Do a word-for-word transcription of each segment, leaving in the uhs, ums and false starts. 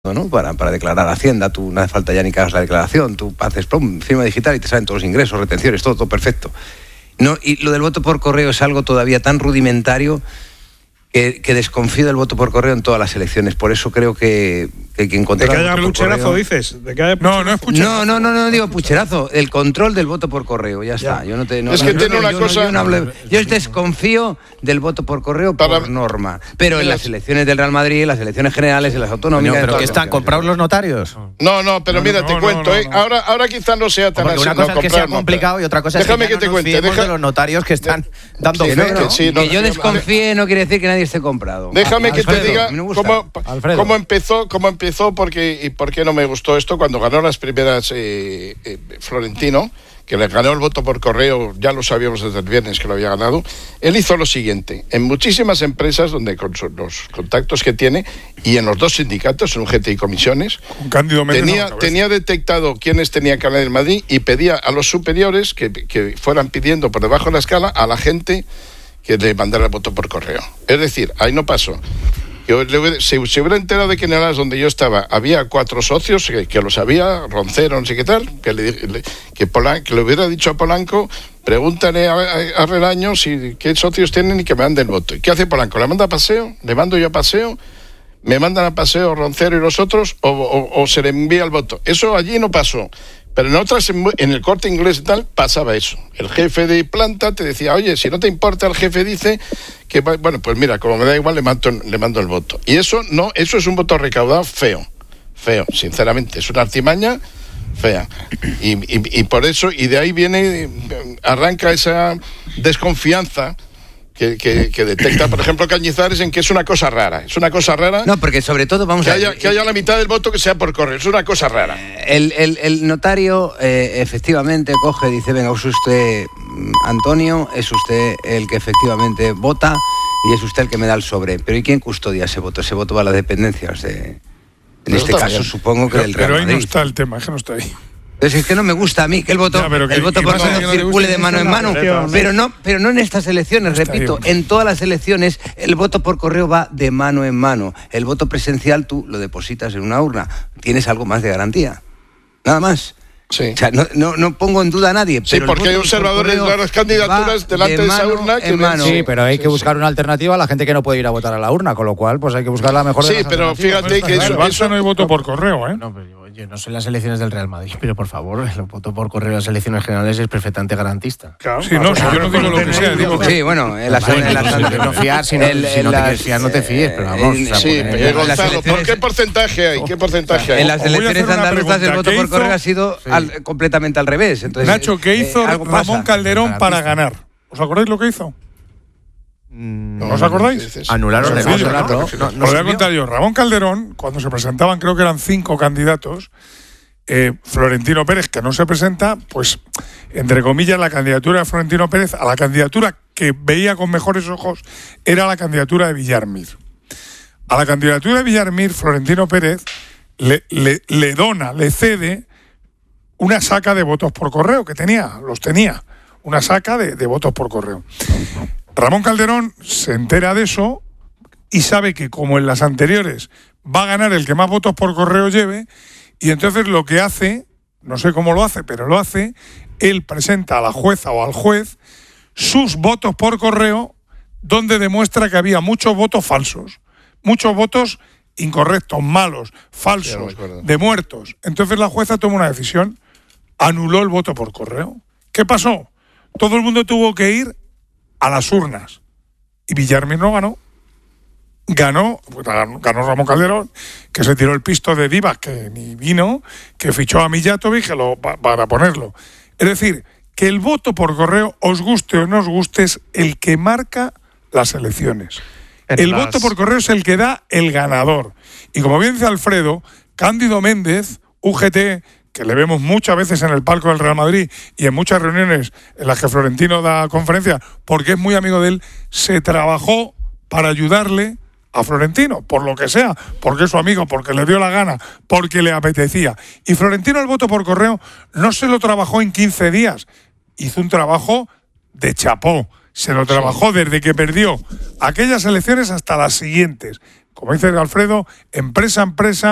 ¿no? Para, para declarar a Hacienda, tú no hace falta ya ni que hagas la declaración, tú haces plum, firma digital y te salen todos los ingresos, retenciones, todo, todo perfecto. No, y lo del voto por correo es algo todavía tan rudimentario que, que desconfío del voto por correo en todas las elecciones. Por eso creo que, que, que encontrar... ¿De que haya pucherazo, correo, dices? ¿De que haya no, no es pucherazo. No, no, no, no digo pucherazo. El control del voto por correo, ya está. Ya. Yo no te, no, es que no, tiene no, una yo cosa... No, yo, no hablo, yo desconfío del voto por correo por Para... norma. Pero en las elecciones del Real Madrid, en las elecciones generales, en las autonómicas... No, ¿pero qué están comprados los notarios? No, no, pero no, mira, no, te no, cuento. No, no, ¿eh? no. Ahora, ahora quizás no sea tan así. Una cosa no, es que sea complicado y otra cosa déjame es que, que te no cuente, deja... de los notarios que están dando sí, fe, no, ¿no? Que, sí, no, que yo desconfíe no quiere decir que nadie esté comprado. Déjame ah, que Alfredo, te diga cómo, cómo empezó, cómo empezó porque, y por qué no me gustó esto cuando ganó las primeras eh, eh, Florentino, que le ganó el voto por correo, ya lo sabíamos desde el viernes que lo había ganado. Él hizo lo siguiente: en muchísimas empresas donde con su, los contactos que tiene y en los dos sindicatos, en U G T y comisiones, tenía, no, tenía detectado quiénes tenían que ganar en Madrid y pedía a los superiores que, que fueran pidiendo por debajo de la escala a la gente que le mandara el voto por correo. Es decir, ahí no pasó. Yo le hubiera, se, se hubiera enterado de que en Alas, donde yo estaba, había cuatro socios que, que lo sabía, Roncero, no sé qué tal, que le, le, que, Polan, que le hubiera dicho a Polanco, pregúntale a, a, a Relaño si, qué socios tienen y que me mande el voto. ¿Y qué hace Polanco? ¿Le manda a paseo? ¿Le mando yo a paseo? ¿Me mandan a paseo Roncero y los otros? ¿O, o, o se le envía el voto? Eso allí no pasó. Pero en otras, en el Corte Inglés y tal, pasaba eso. El jefe de planta te decía, oye, si no te importa, el jefe dice que, bueno, pues mira, como me da igual, le mando, le mando el voto. Y eso no, eso es un voto recaudado feo, feo, sinceramente. Es una artimaña fea. Y, y, y por eso, y de ahí viene, arranca esa desconfianza Que, que, que detecta, por ejemplo, Cañizares en que es una cosa rara. Es una cosa rara. No, porque sobre todo vamos que a haya, que haya la mitad del voto que sea por correo. Es una cosa rara. El, el, el notario eh, efectivamente coge y dice, venga, es usted Antonio, es usted el que efectivamente vota y es usted el que me da el sobre. Pero ¿y quién custodia ese voto? Ese voto va a las dependencias de... En pero este caso bien. Supongo que pero, el Real Pero ahí Madrid. no está el tema, es que no está ahí. Es que no me gusta a mí que el voto, ya, que, el voto por correo no circule de mano en mano, pero no, pero no en estas elecciones, repito, en todas las elecciones el voto por correo va de mano en mano. El voto presencial tú lo depositas en una urna, tienes algo más de garantía, nada más. Sí. O sea, no, no, no pongo en duda a nadie. Sí, pero porque hay observadores de las candidaturas delante de, de esa urna que mano. Sí, pero hay que buscar una alternativa a la gente que no puede ir a votar a la urna, con lo cual pues hay que buscar la mejor de Sí, las pero fíjate que en eso, el Barça eso no hay voto por correo, ¿eh? No, pero yo, yo no soy las elecciones del Real Madrid, pero por favor, el voto por correo en las elecciones generales es perfectamente garantista. Claro, sí, no, si yo no digo lo que sea, digo que... Sí, bueno, en las elecciones no fiar, si no, el, si no las, te quieres fiar, no te fíes, pero vamos. Eh, o sea, sí, pero Gonzalo, ¿por qué porcentaje hay? ¿Qué porcentaje hay? En las elecciones andaluzas el voto por correo ha sido sí. al, completamente al revés. Entonces, Nacho, ¿qué hizo eh, Ramón Calderón para ganar? ¿Os acordáis lo que hizo? No, ¿No os acordáis? Anularon el voto. No, no, no, no, Os voy a contar yo. Ramón Calderón, cuando se presentaban, creo que eran cinco candidatos, eh, Florentino Pérez, que no se presenta, pues, entre comillas, la candidatura de Florentino Pérez a la candidatura que veía con mejores ojos era la candidatura de Villarmir. A la candidatura de Villarmir, Florentino Pérez le, le, le dona, le cede una saca de votos por correo que tenía, los tenía, una saca de, de votos por correo. Ramón Calderón se entera de eso y sabe que, como en las anteriores, va a ganar el que más votos por correo lleve, y entonces lo que hace, no sé cómo lo hace, pero lo hace, él presenta a la jueza o al juez sus votos por correo, donde demuestra que había muchos votos falsos, muchos votos incorrectos, malos, falsos, de muertos. Entonces la jueza toma una decisión, anuló el voto por correo. ¿Qué pasó? Todo el mundo tuvo que ir a las urnas. Y Villarmir no ganó. Ganó, ganó Ramón Calderón, que se tiró el pisto de Divas, que ni vino, que fichó a Mijatovic que lo, para ponerlo. Es decir, que el voto por correo, os guste o no os guste, es el que marca las elecciones. El las... voto por correo es el que da el ganador. Y como bien dice Alfredo, Cándido Méndez, U G T, que le vemos muchas veces en el palco del Real Madrid y en muchas reuniones en las que Florentino da conferencias, porque es muy amigo de él, se trabajó para ayudarle a Florentino, por lo que sea, porque es su amigo, porque le dio la gana, porque le apetecía. Y Florentino el voto por correo no se lo trabajó en quince días, hizo un trabajo de chapó, se lo trabajó desde que perdió aquellas elecciones hasta las siguientes. Como dice Alfredo, empresa a empresa,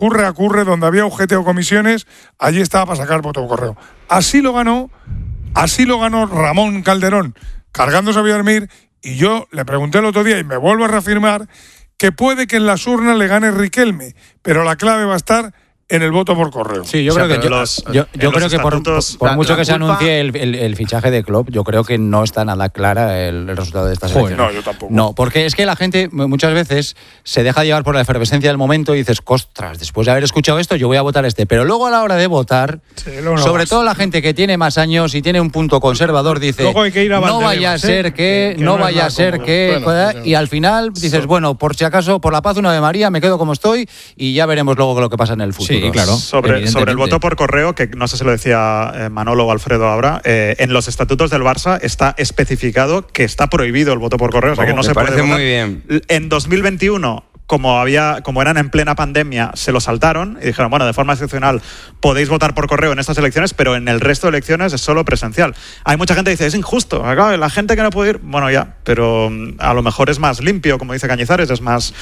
curre a curre, donde había U G T o comisiones, allí estaba para sacar voto por correo. Así lo ganó, así lo ganó Ramón Calderón, cargándose a Villarmir, y yo le pregunté el otro día y me vuelvo a reafirmar que puede que en las urnas le gane Riquelme, pero la clave va a estar en el voto por correo. Sí, yo o sea, creo que, yo, los, yo, yo creo que por, por, por la, mucho la que se culpa... anuncie el, el, el fichaje de Klopp, yo creo que no está nada clara el, el resultado de estas elecciones. No, yo tampoco. No, porque es que la gente muchas veces se deja llevar por la efervescencia del momento y dices, ostras, después de haber escuchado esto, yo voy a votar este. Pero luego a la hora de votar, sí, no sobre vas. todo la gente que tiene más años y tiene un punto conservador, dice, luego hay que ir a no vaya a ser ¿eh? que, que no, no vaya a ser cómodo. que... Bueno, y al final dices, so. bueno, por si acaso, por la paz, una Ave María, me quedo como estoy y ya veremos luego lo que pasa en el futuro. Sí, claro. Sobre Sobre el voto por correo, que no sé si lo decía eh, Manolo o Alfredo ahora, eh, en los estatutos del Barça está especificado que está prohibido el voto por correo, o sea que no me se parece puede votar. Muy bien. En dos mil veintiuno, como había, como eran en plena pandemia, se lo saltaron y dijeron, bueno, de forma excepcional podéis votar por correo en estas elecciones, pero en el resto de elecciones es solo presencial. Hay mucha gente que dice, es injusto, acá, la gente que no puede ir, bueno, ya, pero a lo mejor es más limpio, como dice Cañizares, es más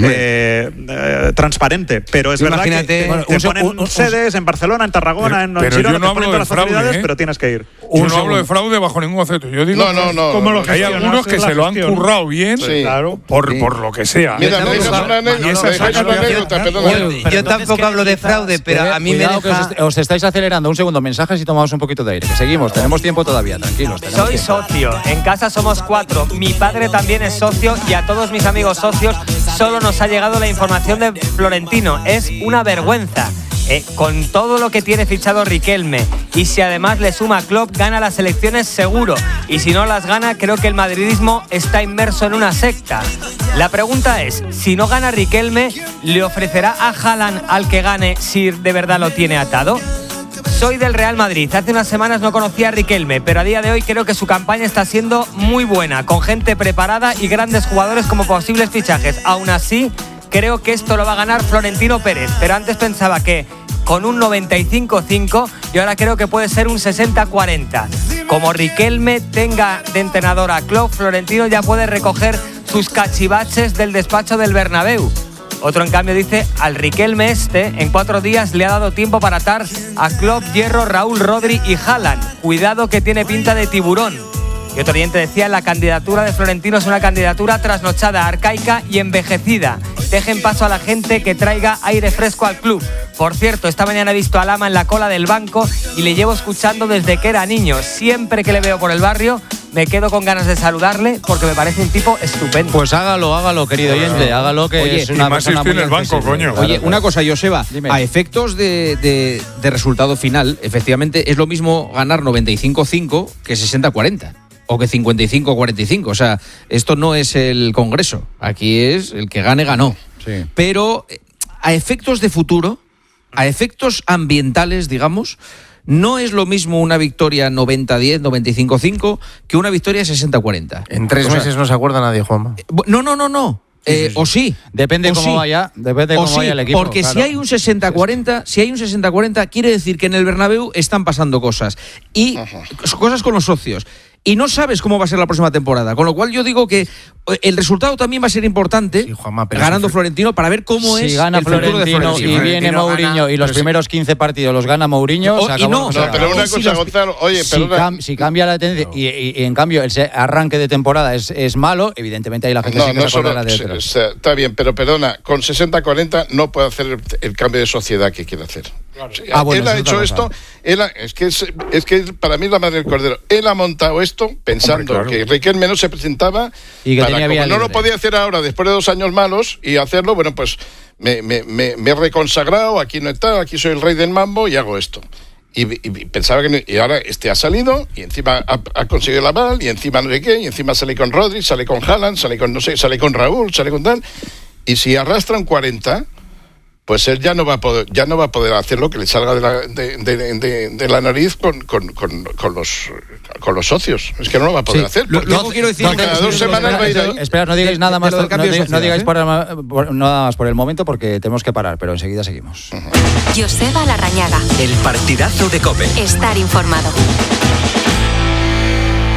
eh, eh, transparente, pero es verdad Imagínate, que bueno, te un, ponen un, un, sedes en Barcelona, en Tarragona, en pero Girona, yo no te ponen todas las fraude, facilidades, ¿eh? pero tienes que ir. Yo no hablo de fraude bajo ningún concepto. Yo digo no, no, no, como no, lo que hay algunos que se lo han currado bien, sí. claro, por, sí. por lo que sea. Mira, me dejas una anécdota. Yo tampoco hablo de fraude, pero a mí me deja... Os, os estáis acelerando. Un segundo, mensajes y tomamos un poquito de aire. Que seguimos, tenemos tiempo todavía, tranquilos. Soy tiempo. socio, en casa somos cuatro. Mi padre también es socio y a todos mis amigos socios solo nos ha llegado la información de Florentino. Es una vergüenza. Eh, con todo lo que tiene fichado Riquelme y si además le suma Klopp, gana las elecciones seguro, y si no las gana, creo que el madridismo está inmerso en una secta. La pregunta es, si no gana Riquelme, ¿le ofrecerá a Haaland al que gane si de verdad lo tiene atado? Soy del Real Madrid, hace unas semanas no conocía a Riquelme, pero a día de hoy creo que su campaña está siendo muy buena, con gente preparada y grandes jugadores como posibles fichajes. Aún así, creo que esto lo va a ganar Florentino Pérez, pero antes pensaba que con un noventa y cinco cinco y ahora creo que puede ser un sesenta cuarenta. Como Riquelme tenga de entrenador a Klopp, Florentino ya puede recoger sus cachivaches del despacho del Bernabéu. Otro en cambio dice, al Riquelme este en cuatro días le ha dado tiempo para atar a Klopp, Hierro, Raúl, Rodri y Haaland. Cuidado que tiene pinta de tiburón. Y otro oyente decía, la candidatura de Florentino es una candidatura trasnochada, arcaica y envejecida. Dejen paso a la gente que traiga aire fresco al club. Por cierto, esta mañana he visto a Lama en la cola del banco y le llevo escuchando desde que era niño. Siempre que le veo por el barrio, me quedo con ganas de saludarle porque me parece un tipo estupendo. Pues hágalo, hágalo, querido oyente, hágalo, que Oye, es una persona muy en el banco, coño. Oye, una cosa, Joseba, Dime. a efectos de, de, de resultado final, efectivamente es lo mismo ganar noventa y cinco cinco que sesenta cuarenta. O que cincuenta y cinco cuarenta y cinco. O sea, esto no es el Congreso. Aquí es el que gane, ganó. Sí. Pero a efectos de futuro, a efectos ambientales, digamos, no es lo mismo una victoria noventa diez, noventa y cinco cinco que una victoria sesenta cuarenta. En tres o sea, meses no se acuerda nadie, Juanma. No, no, no, no. Eh, o sí. Depende o cómo sí. vaya, depende cómo sí, vaya el equipo. Porque claro. si hay un sesenta cuarenta, si hay un sesenta cuarenta, quiere decir que en el Bernabéu están pasando cosas. Y Ajá. cosas con los socios. Y no sabes cómo va a ser la próxima temporada. Con lo cual yo digo que el resultado también va a ser importante, sí, Juanma, ganando Florentino, para ver cómo si es gana el futuro de Florentino. Y viene Mourinho y los primeros quince partidos los gana Mourinho. O, y no, no, pero una cosa, si Gonzalo, oye, si, cam, si cambia la tendencia no. y, y, y en cambio el arranque de temporada es, es malo, evidentemente ahí la gente no, sí que no se acordará solo, de se, está bien, pero perdona, con sesenta cuarenta no puede hacer el, el cambio de sociedad que quiere hacer. Claro. Ah, bueno, él ha hecho esto, él ha, es, que es, es que para mí es la madre del cordero. Él ha montado esto pensando Hombre, claro. que Riquelme no se presentaba y que para, tenía como no lo podía hacer ahora después de dos años malos y hacerlo, bueno, pues me, me, me, me he reconsagrado, aquí no está, aquí soy el rey del mambo y hago esto. Y, y, y pensaba que no, y ahora este ha salido y encima ha, ha conseguido el aval y encima no sé qué, y encima sale con Rodri, sale con Haaland, sale con no sé, sale con Raúl, sale con tal. Y si arrastran cuarenta, pues él ya no va a poder, ya no va a poder hacer lo que le salga de la, de, de, de, de la nariz con, con, con, con los con los socios. Es que no lo va a poder sí. hacer. Luego no, quiero decir no, cada no, dos semanas espera, va a ir ahí. Espera, no digáis nada más. No, cambio no, social, no digáis ¿eh? por, por, nada más por el momento porque tenemos que parar, pero enseguida seguimos. Uh-huh. Joseba Larrañaga. El partidazo de COPE. Estar informado.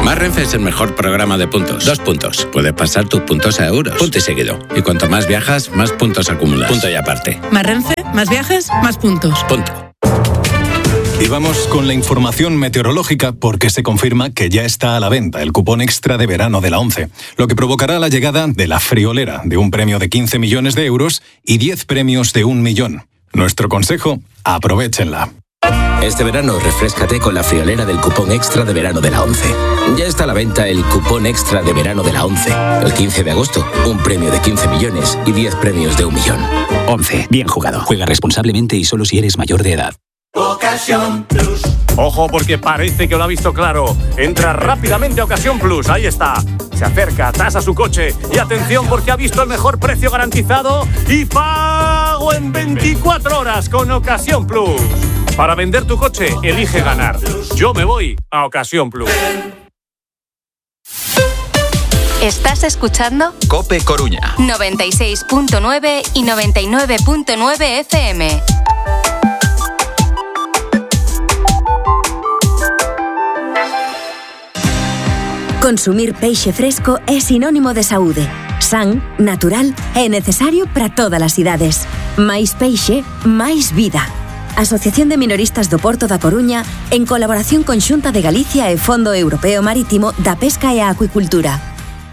Más Renfe es el mejor programa de puntos. Dos puntos. Puedes pasar tus puntos a euros. Punto y seguido. Y cuanto más viajas, más puntos acumulas. Punto y aparte. Más Renfe, más viajes, más puntos. Punto. Y vamos con la información meteorológica porque se confirma que ya está a la venta el cupón extra de verano de la ONCE, lo que provocará la llegada de la friolera de un premio de quince millones de euros y diez premios de un millón. Nuestro consejo, aprovéchenla. Este verano refréscate con la friolera del cupón extra de verano de la ONCE. Ya está a la venta el cupón extra de verano de la ONCE. El quince de agosto, un premio de quince millones y diez premios de un millón. ONCE, bien jugado. Juega responsablemente y solo si eres mayor de edad. Ocasión Plus. Ojo, porque parece que lo ha visto claro. Entra rápidamente a Ocasión Plus, ahí está. Se acerca, tasa su coche y atención porque ha visto el mejor precio garantizado y pago en veinticuatro horas con Ocasión Plus. Para vender tu coche, elige ganar. Yo me voy a Ocasión Plus. ¿Estás escuchando? COPE Coruña. noventa y seis punto nueve y noventa y nueve punto nueve F M. Consumir peixe fresco é sinónimo de saúde. San, natural e necesario para todas as idades. Máis peixe, máis vida. Asociación de Minoristas do Porto da Coruña, en colaboración con Xunta de Galicia e Fondo Europeo Marítimo da Pesca e a Acuicultura.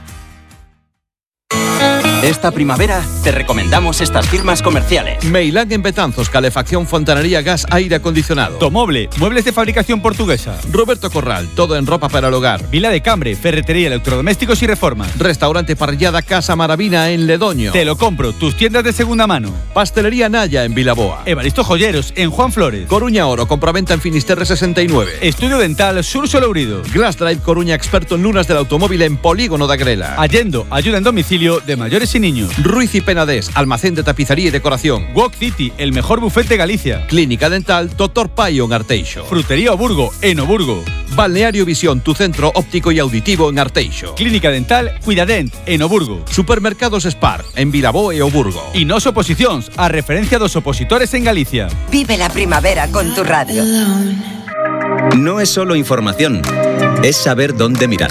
Esta primavera te recomendamos estas firmas comerciales. Meilán en Betanzos, calefacción, fontanería, gas, aire acondicionado. Tomoble, muebles de fabricación portuguesa. Roberto Corral, todo en ropa para el hogar. Vila de Cambre, ferretería, electrodomésticos y reformas. Restaurante Parrillada Casa Maravina en Ledoño. Te lo compro, tus tiendas de segunda mano. Pastelería Naya en Vilaboa. Evaristo Joyeros en Juan Flores. Coruña Oro, compraventa en Finisterre sesenta y nueve. Estudio Dental Sur Solourido. Glass Drive Coruña, experto en lunas del automóvil en Polígono de Agrela. Allendo, ayuda en domicilio de mayores y niños. Ruiz y Penedés, almacén de tapicería y decoración. Walk City, el mejor buffet de Galicia. Clínica Dental Doctor Payo en Arteixo. Frutería Oburgo en Oburgo. Balneario Visión, tu centro óptico y auditivo en Arteixo. Clínica Dental Cuidadent en Oburgo. Supermercados Spar en Vilaboa e Oburgo. Y Nos Oposicións, a referencia dos opositores en Galicia. Vive la primavera con tu radio. No es solo información, es saber dónde mirar.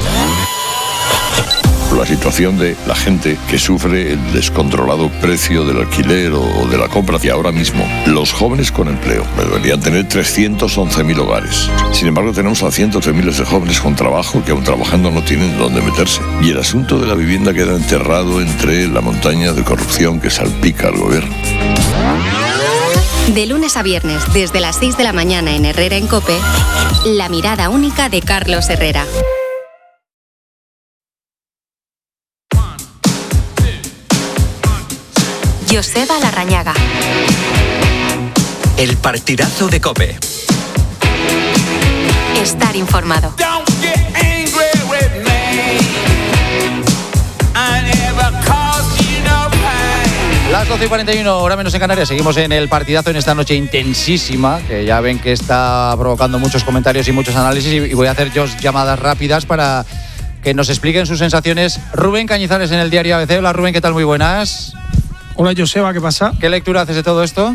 La situación de la gente que sufre el descontrolado precio del alquiler o de la compra. Y ahora mismo, los jóvenes con empleo deberían tener trescientos once mil hogares. Sin embargo, tenemos a cientos de miles de jóvenes con trabajo que aún trabajando no tienen dónde meterse. Y el asunto de la vivienda queda enterrado entre la montaña de corrupción que salpica al gobierno. De lunes a viernes, desde las seis de la mañana en Herrera en COPE, la mirada única de Carlos Herrera. Joseba Larrañaga. El partidazo de COPE. Estar informado. Las doce y cuarenta y uno, hora menos en Canarias. Seguimos en el partidazo en esta noche intensísima, que ya ven que está provocando muchos comentarios y muchos análisis. Y voy a hacer yo llamadas rápidas para que nos expliquen sus sensaciones. Rubén Cañizares en el diario A B C. Hola Rubén, ¿qué tal? Muy buenas. Hola Joseba, ¿qué pasa? ¿Qué lectura haces de todo esto?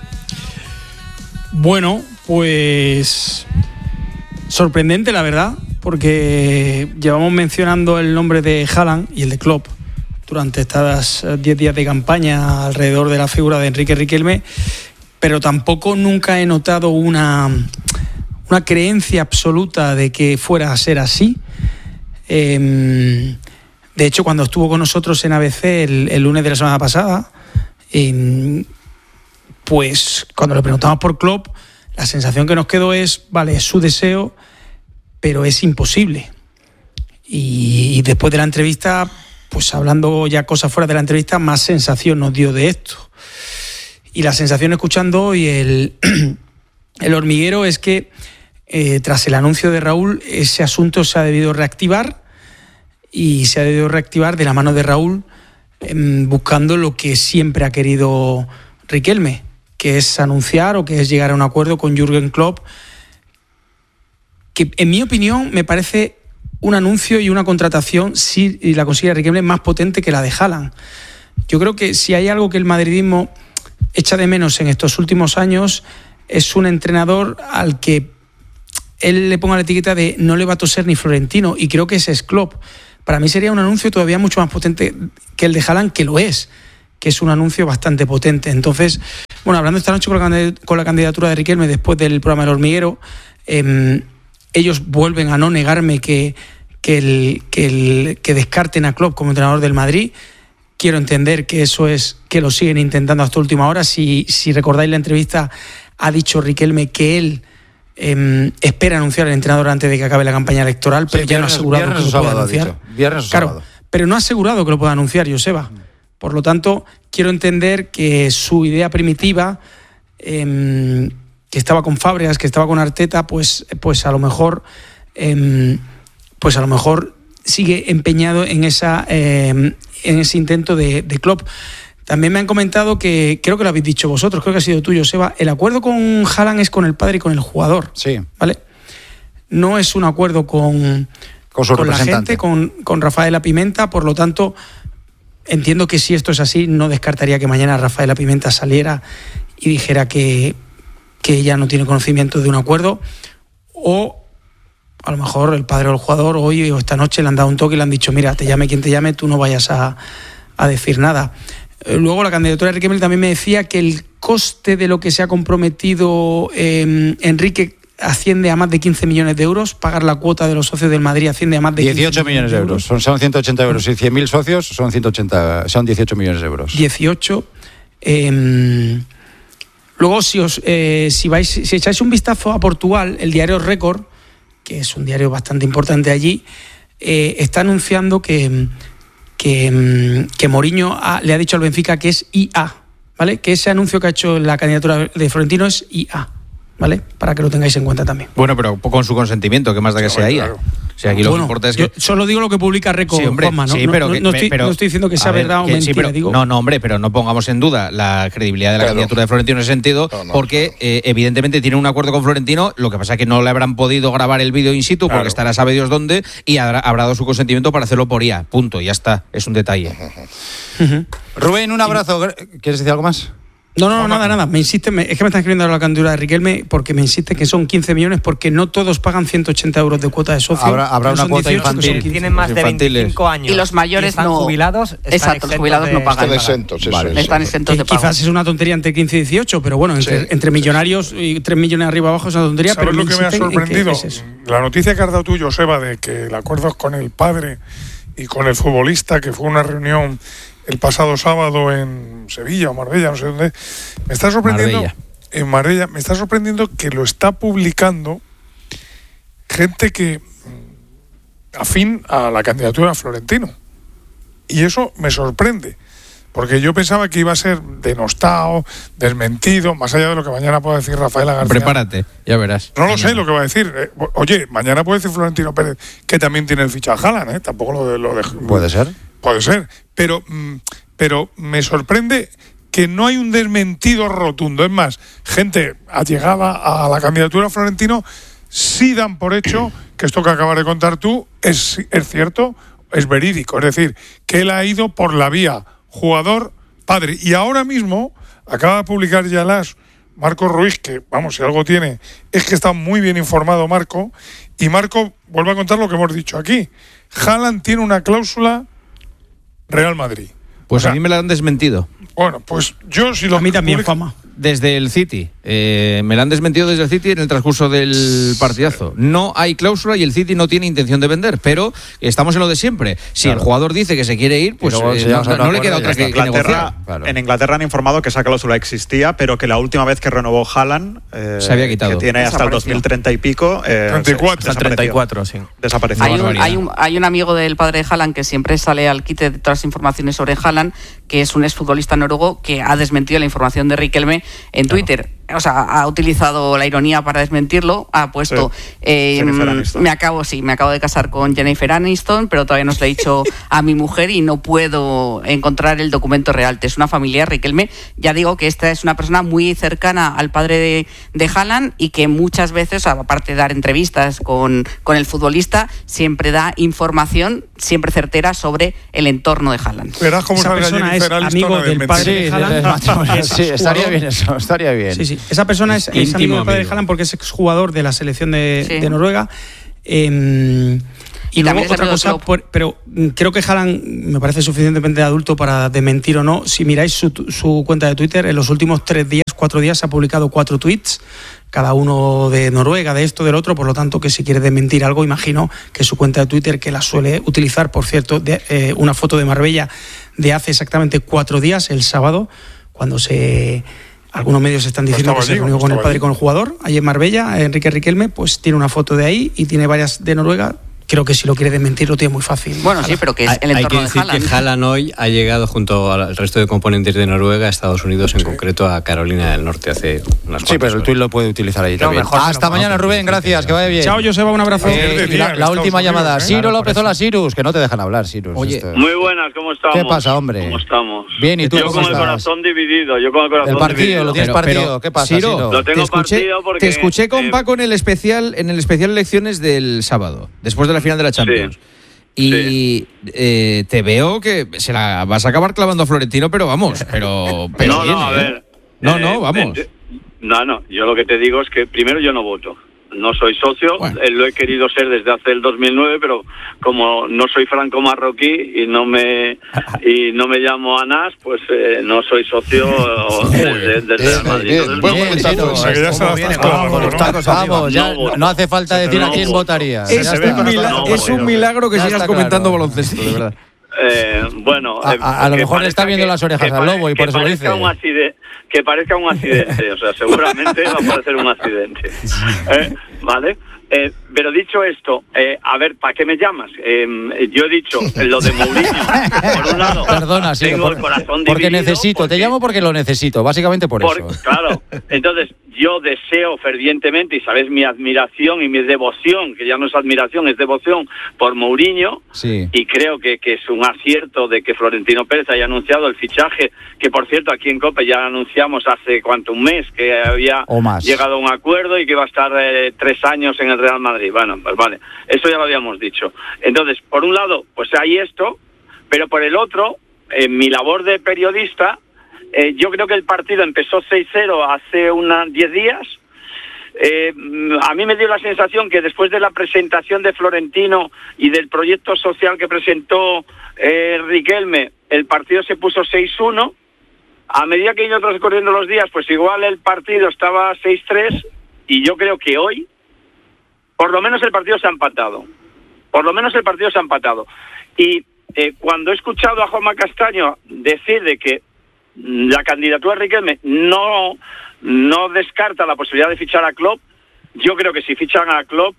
Bueno, pues sorprendente la verdad, porque llevamos mencionando el nombre de Haaland y el de Klopp durante estos diez días de campaña alrededor de la figura de Enrique Riquelme, pero tampoco nunca he notado una, una creencia absoluta de que fuera a ser así. Eh, De hecho, cuando estuvo con nosotros en A B C el, el lunes de la semana pasada, eh, pues cuando le preguntamos por Klopp, la sensación que nos quedó es, vale, es su deseo, pero es imposible. Y, y después de la entrevista, pues hablando ya cosas fuera de la entrevista, más sensación nos dio de esto. Y la sensación escuchando hoy el, el hormiguero es que eh, tras el anuncio de Raúl, ese asunto se ha debido reactivar. Y se ha debido reactivar de la mano de Raúl, eh, buscando lo que siempre ha querido Riquelme, que es anunciar o que es llegar a un acuerdo con Jürgen Klopp, que en mi opinión me parece un anuncio y una contratación, si la consigue Riquelme, más potente que la de Haaland. Yo creo que si hay algo que el madridismo echa de menos en estos últimos años, es un entrenador al que él le ponga la etiqueta de no le va a toser ni Florentino, y creo que ese es Klopp. Para mí sería un anuncio todavía mucho más potente que el de Haaland, que lo es, que es un anuncio bastante potente. Entonces, bueno, hablando esta noche con la, con la candidatura de Riquelme después del programa El Hormiguero, eh, ellos vuelven a no negarme que, que, el, que, el, que descarten a Klopp como entrenador del Madrid. Quiero entender que eso es que lo siguen intentando hasta última hora. Si, si recordáis la entrevista, ha dicho Riquelme que él eh, espera anunciar al entrenador antes de que acabe la campaña electoral, pero sí, ya viernes, no ha asegurado que lo pueda sábado, anunciar. Viernes o claro, sábado. Pero no ha asegurado que lo pueda anunciar, Joseba. Por lo tanto, quiero entender que su idea primitiva, eh, que estaba con Fábregas, que estaba con Arteta, pues, pues a lo mejor, eh, pues a lo mejor sigue empeñado en esa, eh, en ese intento de, de Klopp. También me han comentado que, creo que lo habéis dicho vosotros, creo que ha sido tuyo, Seba, el acuerdo con Haaland es con el padre y con el jugador. Sí. ¿Vale? No es un acuerdo con, con, su con la gente, con, con Rafaela Pimenta, por lo tanto, entiendo que si esto es así, no descartaría que mañana Rafaela Pimenta saliera y dijera que, que ella no tiene conocimiento de un acuerdo, o a lo mejor el padre o el jugador hoy o esta noche le han dado un toque y le han dicho, mira, te llame quien te llame, tú no vayas a, a decir nada. Luego la candidatura de Riquelme también me decía que el coste de lo que se ha comprometido eh, Enrique asciende a más de quince millones de euros, pagar la cuota de los socios del Madrid asciende a más de dieciocho millones de euros. Son, son ciento ochenta euros. Y cien mil socios son ciento ochenta, son dieciocho millones de euros. dieciocho. Eh, luego, si os eh, si vais, si echáis un vistazo a Portugal, el diario Récord, que es un diario bastante importante allí, eh, está anunciando que que, que Mourinho ha, le ha dicho al Benfica que es I A, ¿vale? Que ese anuncio que ha hecho la candidatura de Florentino es I A, ¿vale? Para que lo tengáis en cuenta también. Bueno, pero con su consentimiento, ¿qué más da que sea I A? Claro. O sea, aquí lo bueno, que importa es que... Yo solo digo lo que publica Récord, sí, hombre, Juanma, ¿no? Sí, pero no, que, no, estoy, pero, no estoy diciendo que sea ver, verdad o que, mentira, sí, pero, digo... No, no, hombre, pero no pongamos en duda la credibilidad de la claro. candidatura de Florentino en ese sentido, no, no, porque no. Eh, evidentemente tiene un acuerdo con Florentino, lo que pasa es que no le habrán podido grabar el vídeo in situ, claro. porque estará sabe Dios dónde, y habrá, habrá dado su consentimiento para hacerlo por I A, punto, ya está, es un detalle. Uh-huh. Uh-huh. Rubén, un abrazo. ¿Quieres decir algo más? No, no, no, nada, nada. Me insiste, me, es que me están escribiendo ahora la candidatura de Riquelme porque me insiste que son quince millones porque no todos pagan ciento ochenta euros de cuota de socio. Habrá, habrá una cuota dieciocho, infantil. Tienen más de veinticinco años. Y los mayores y no. jubilados. Exacto, los jubilados de, no pagan. Están exentos, eso vale, es. Están exentos de pago. Quizás es una tontería entre quince y dieciocho, pero bueno, entre, sí. entre millonarios y tres millones arriba abajo es una tontería. ¿Sabes pero lo que me ha sorprendido? Es la noticia que has dado tú, Joseba, de que el acuerdo es con el padre y con el futbolista, que fue una reunión el pasado sábado en Sevilla o Marbella, no sé dónde. Me está sorprendiendo Marbella. en Marbella, me está sorprendiendo que lo está publicando gente que afín a la candidatura de Florentino. Y eso me sorprende, porque yo pensaba que iba a ser denostado, desmentido, más allá de lo que mañana pueda decir Rafaela García. Prepárate, ya verás. No lo mañana. sé lo que va a decir. Oye, mañana puede decir Florentino Pérez que también tiene el fichaje Haaland, ¿eh? Tampoco lo de, lo de... Puede ser. Puede ser, pero, pero me sorprende que no hay un desmentido rotundo. Es más, gente allegada a la candidatura de Florentino sí dan por hecho que esto que acabas de contar tú es, es cierto, es verídico. Es decir, que él ha ido por la vía jugador-padre. Y ahora mismo acaba de publicar ya las Marco Ruiz, que vamos, si algo tiene, es que está muy bien informado Marco. Y Marco vuelve a contar lo que hemos dicho aquí. Haaland tiene una cláusula Real Madrid. Pues o sea, a mí me la han desmentido. Bueno, pues yo si lo... A mí también, publica... fama. Desde el City. Eh, me la han desmentido desde el City en el transcurso del partidazo. No hay cláusula y el City no tiene intención de vender, pero estamos en lo de siempre. Si claro. el jugador dice que se quiere ir, pues eh, no, no, no le queda otra que, que negociar. Claro. En Inglaterra han informado que esa cláusula existía, pero que la última vez que renovó Haaland, eh, se había quitado. Que tiene hasta el dos mil treinta y pico, eh, treinta y cuatro. Hasta treinta y cuatro, sí. Desapareció. Hay un, hay, un, hay un amigo del padre de Haaland que siempre sale al quite de todas las informaciones sobre Haaland, que es un exfutbolista noruego que ha desmentido la información de Riquelme en claro. Twitter. O sea, ha utilizado la ironía para desmentirlo, ha puesto sí. eh, me acabo sí, me acabo de casar con Jennifer Aniston, pero todavía no se lo he dicho a mi mujer y no puedo encontrar el documento real. Es una familia Riquelme, ya digo que esta es una persona muy cercana al padre de, de Haaland y que muchas veces, aparte de dar entrevistas con, con el futbolista, siempre da información siempre certera sobre el entorno de Haaland. Verás cómo esa persona es amigo del padre de Haaland. Sí, estaría bien eso, estaría bien. Sí, sí. Esa persona es, es amigo del padre de Haaland porque es exjugador de la selección de, sí. de Noruega. Eh, y, y luego otra cosa, por, pero creo que Haaland me parece suficientemente adulto para desmentir o no. Si miráis su, su cuenta de Twitter, en los últimos tres días, cuatro días, ha publicado cuatro tweets, cada uno de Noruega, de esto, del otro. Por lo tanto, que si quiere desmentir algo, imagino que su cuenta de Twitter, que la suele utilizar, por cierto, de, eh, una foto de Marbella de hace exactamente cuatro días, el sábado, cuando se... Algunos medios están diciendo que se reunió con el padre y con el jugador, ahí en Marbella, Enrique Riquelme, pues tiene una foto de ahí y tiene varias de Noruega. Creo que si lo quiere desmentir lo tiene muy fácil. Bueno, sí, pero que es el entorno de Haaland. Hay que decir Haaland. que Haaland hoy ha llegado junto al resto de componentes de Noruega, a Estados Unidos, en concreto a Carolina del Norte hace unas Sí, pero el tuit lo puede utilizar ahí también. Hasta mañana, Rubén, gracias, que vaya bien. Chao, Joseba, un abrazo. Eh, la, la última llamada, Ciro López, hola Cyrus, que no te dejan hablar, Cyrus. Oye, esto. Muy buenas, ¿cómo estamos? ¿Qué pasa, hombre? ¿Cómo estamos? Bien, ¿y tú yo cómo con estás? el corazón dividido, yo con el corazón el partido, dividido. Lo tienes pero, partido, pero, ¿qué pasa, Ciro? Ciro? Lo tengo te escuché, partido porque... Te escuché con eh, Paco en el especial en el especial elecciones del sábado, después de la final de la Champions. Sí. Y sí. eh, te veo que se la vas a acabar clavando a Florentino, pero vamos, pero, pero no, bien, no, a ¿eh? ver. No, eh, no, vamos. Eh, no, no, yo lo que te digo es que primero yo no voto. No soy socio, bueno. eh, lo he querido ser desde hace el dos mil nueve, pero como no soy franco-marroquí y no me y no me llamo Anas, pues eh, no soy socio del de, de Real Madrid. Vamos, ya no, no hace falta decir no, a quién votaría. Es, es, un, milagro, no, es un milagro que sigas comentando claro. baloncesto, de verdad. Eh, bueno, a, a, a lo mejor le está viendo que, las orejas al lobo y por eso lo dice. Un accidente, que parezca un accidente, o sea, seguramente va a parecer un accidente. Eh, ¿Vale? Eh, pero dicho esto, eh, a ver, ¿para qué me llamas? Eh, yo he dicho lo de Mourinho. Por un lado, perdona, sí, tengo por, el corazón porque dividido, necesito, porque, te llamo porque lo necesito, básicamente por, por eso. Claro, entonces yo deseo fervientemente, y sabes mi admiración y mi devoción, que ya no es admiración, es devoción por Mourinho, sí. Y creo que, que es un acierto de que Florentino Pérez haya anunciado el fichaje, que por cierto aquí en COPE ya anunciamos hace cuánto, un mes, que había llegado a un acuerdo y que iba a estar eh, tres años en el Real Madrid. Bueno, pues vale, eso ya lo habíamos dicho. Entonces, por un lado, pues hay esto, pero por el otro, en mi labor de periodista, eh, yo creo que el partido empezó seis cero hace unos diez días. Eh, a mí me dio la sensación que después de la presentación de Florentino y del proyecto social que presentó eh, Riquelme, el partido se puso seis uno. A medida que iban transcurriendo los días, pues igual el partido estaba seis tres, y yo creo que hoy por lo menos el partido se ha empatado. Por lo menos el partido se ha empatado. Y eh, cuando he escuchado a Juanma Castaño decir de que la candidatura de Riquelme no, no descarta la posibilidad de fichar a Klopp, yo creo que si fichan a Klopp,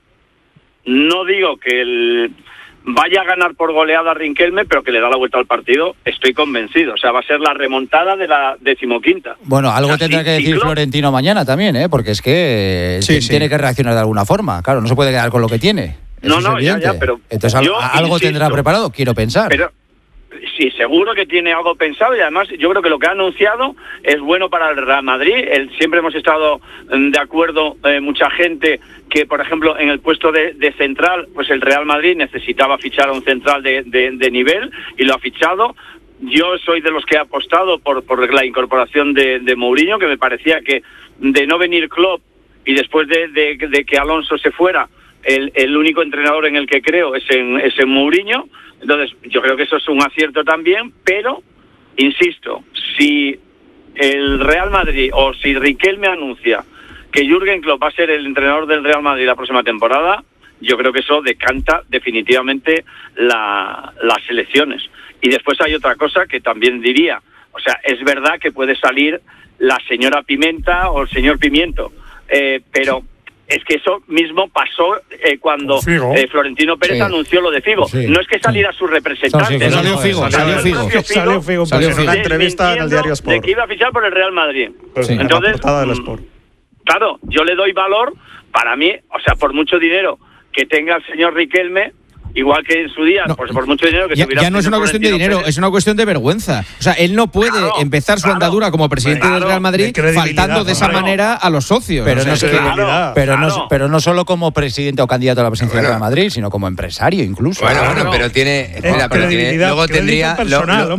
no digo que el, vaya a ganar por goleada a Riquelme, pero que le da la vuelta al partido, estoy convencido. O sea, va a ser la remontada de la decimoquinta. Bueno, algo o sea, tendrá si, que decir si Klopp... Florentino mañana también, ¿eh? Porque es que sí, tiene sí. que reaccionar de alguna forma. Claro, no se puede quedar con lo que tiene. Eso no, no, es ya, ya, pero... Entonces algo, algo insisto, tendrá preparado, quiero pensar. Pero, sí, seguro que tiene algo pensado, y además yo creo que lo que ha anunciado es bueno para el Real Madrid. El, siempre hemos estado de acuerdo, eh, mucha gente, que por ejemplo en el puesto de, de central, pues el Real Madrid necesitaba fichar a un central de, de, de nivel, y lo ha fichado. Yo soy de los que he apostado por, por la incorporación de, de Mourinho, que me parecía que de no venir Klopp y después de, de, de que Alonso se fuera, el, el único entrenador en el que creo es en, es en Mourinho. Entonces, yo creo que eso es un acierto también, pero, insisto, si el Real Madrid o si Riquelme anuncia que Jürgen Klopp va a ser el entrenador del Real Madrid la próxima temporada, yo creo que eso decanta definitivamente la, las elecciones. Y después hay otra cosa que también diría, o sea, es verdad que puede salir la señora Pimenta o el señor Pimiento, eh, pero... es que eso mismo pasó eh, cuando eh, Florentino Pérez sí. anunció lo de Figo. Sí. No es que saliera sí. su representante. Sí, salió Figo, salió Figo. Salió Figo, salió Figo. Una entrevista en el diario Sport. De que iba a fichar por el Real Madrid. Sí. Entonces, del Sport. Claro, yo le doy valor, para mí, o sea, por mucho dinero que tenga el señor Riquelme, igual que en su día, no, pues por mucho dinero que ya, tuviera... Ya no es una cuestión de dinero, Pérez. Es una cuestión de vergüenza. O sea, él no puede claro, empezar su claro, andadura como presidente claro, del Real Madrid de faltando de esa claro. manera a los socios. Pero, o sea, no, es que, claro, pero, claro. no, pero no solo como presidente o candidato a la presidencia bueno. del Real Madrid, sino como empresario incluso. Bueno, bueno, pero tiene... Espera, pero tiene luego tendría... personal, lo, hombre.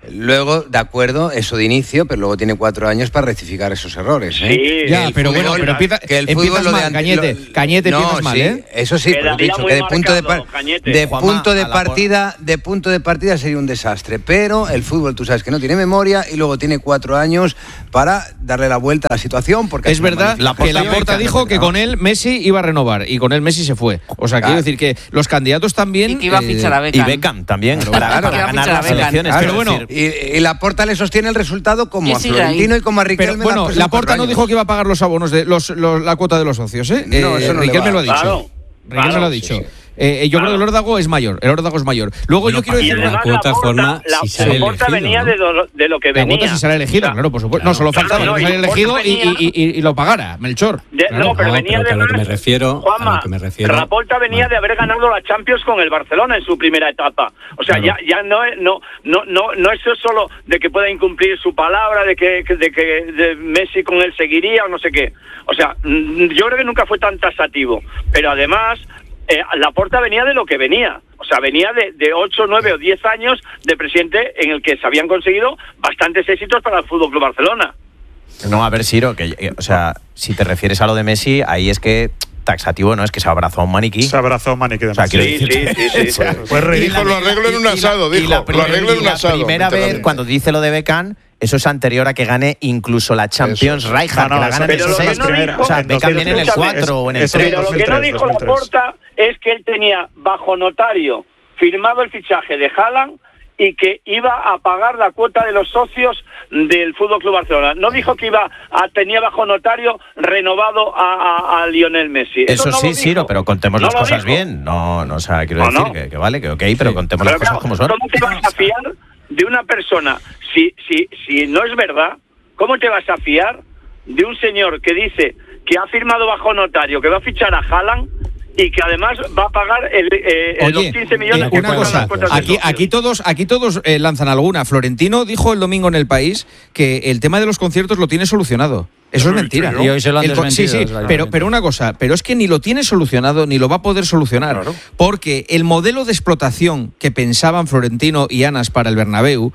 luego, de acuerdo, eso de inicio, pero luego tiene cuatro años para rectificar esos errores. ¿eh? Sí, ya, pero fútbol, bueno, pero empieza, que el empiezas fútbol mal, lo de, Cañete, lo, Cañete, no, empiezas mal, sí, ¿eh? Eso sí, pero he dicho que de punto de, par, de punto de partida, de punto de partida sería un desastre, pero el fútbol, tú sabes que no tiene memoria y luego tiene cuatro años para darle la vuelta a la situación. Porque es verdad la que Laporta dijo que con él Messi iba a renovar y con él Messi se fue. O sea, claro. Quiero decir que los candidatos también. Y que iba a fichar a Beckham. Y Beckham también, claro, para, claro, para ganar las elecciones. Claro, pero bueno, y, y Laporta le sostiene el resultado como a Florentino y como a Riquelme. Pero bueno, Laporta no dijo que iba a pagar los abonos de los, los la cuota de los socios, ¿eh? No, eh eso no Riquelme le va. lo ha dicho. Claro, Riquelme claro, lo ha dicho. sí, sí. Eh, yo claro. creo que el órdago es mayor, el órdago es mayor. Luego bueno, yo quiero decir la cuota forma la, si sale la cuota elegido, venía ¿no? de, lo, de lo que la venía. La cuota si sale elegida, claro, claro por supuesto. Claro. No, solo faltaba Claro, que no, saliera elegido y, y, y, y lo pagara, Melchor. De, claro. No, pero no, venía pero de que a lo que me refiero, Juanma, a lo que me refiero. Laporta venía bueno. de haber ganado la Champions con el Barcelona en su primera etapa. O sea, claro. ya ya no es no no no no es solo de que pueda incumplir su palabra, de que de que de Messi con él seguiría o no sé qué. O sea, yo creo que nunca fue tan taxativo, pero además eh, Laporta venía de lo que venía. O sea, venía de, de ocho, nueve o diez años de presidente en el que se habían conseguido bastantes éxitos para el Fútbol Club Barcelona. No, a ver, Siro, que, que, o sea, si te refieres a lo de Messi, ahí es que taxativo no es que se abrazó a un maniquí. Se abrazó a un maniquí de Messi. O sea, sí, sí, sí, sí, sí. Pues dijo, lo arreglo en un asado, dijo. La, lo arreglo en un la asado. primera vez, cuando dice lo de Beckham, eso es anterior a que gane incluso la Champions Rijkaard, no, no, que la gana en el seis. No o sea, Beckham viene en el cuatro o en el tres. Pero lo que no dijo Laporta es que él tenía bajo notario firmado el fichaje de Haaland y que iba a pagar la cuota de los socios del Fútbol Club Barcelona. No dijo que iba a tenía bajo notario renovado a, a, a Lionel Messi. Eso, Eso no sí, Ciro, pero contemos no las cosas dijo. bien. No, no, o sea, quiero no, decir no. Que, que vale, que ok, pero sí. contemos pero las claro, cosas como son. ¿Cómo te vas a fiar de una persona si si si no es verdad? ¿Cómo te vas a fiar de un señor que dice que ha firmado bajo notario que va a fichar a Haaland y que además va a pagar el, eh, Oye, los quince millones eh, que una cosa, aquí, aquí todos, aquí todos eh, lanzan alguna. Florentino dijo el domingo en El País que el tema de los conciertos lo tiene solucionado. Eso es mentira. Y hoy se lo han el, desmentido. Sí, sí, pero, pero una cosa, pero es que ni lo tiene solucionado ni lo va a poder solucionar. Claro. Porque el modelo de explotación que pensaban Florentino y Anas para el Bernabéu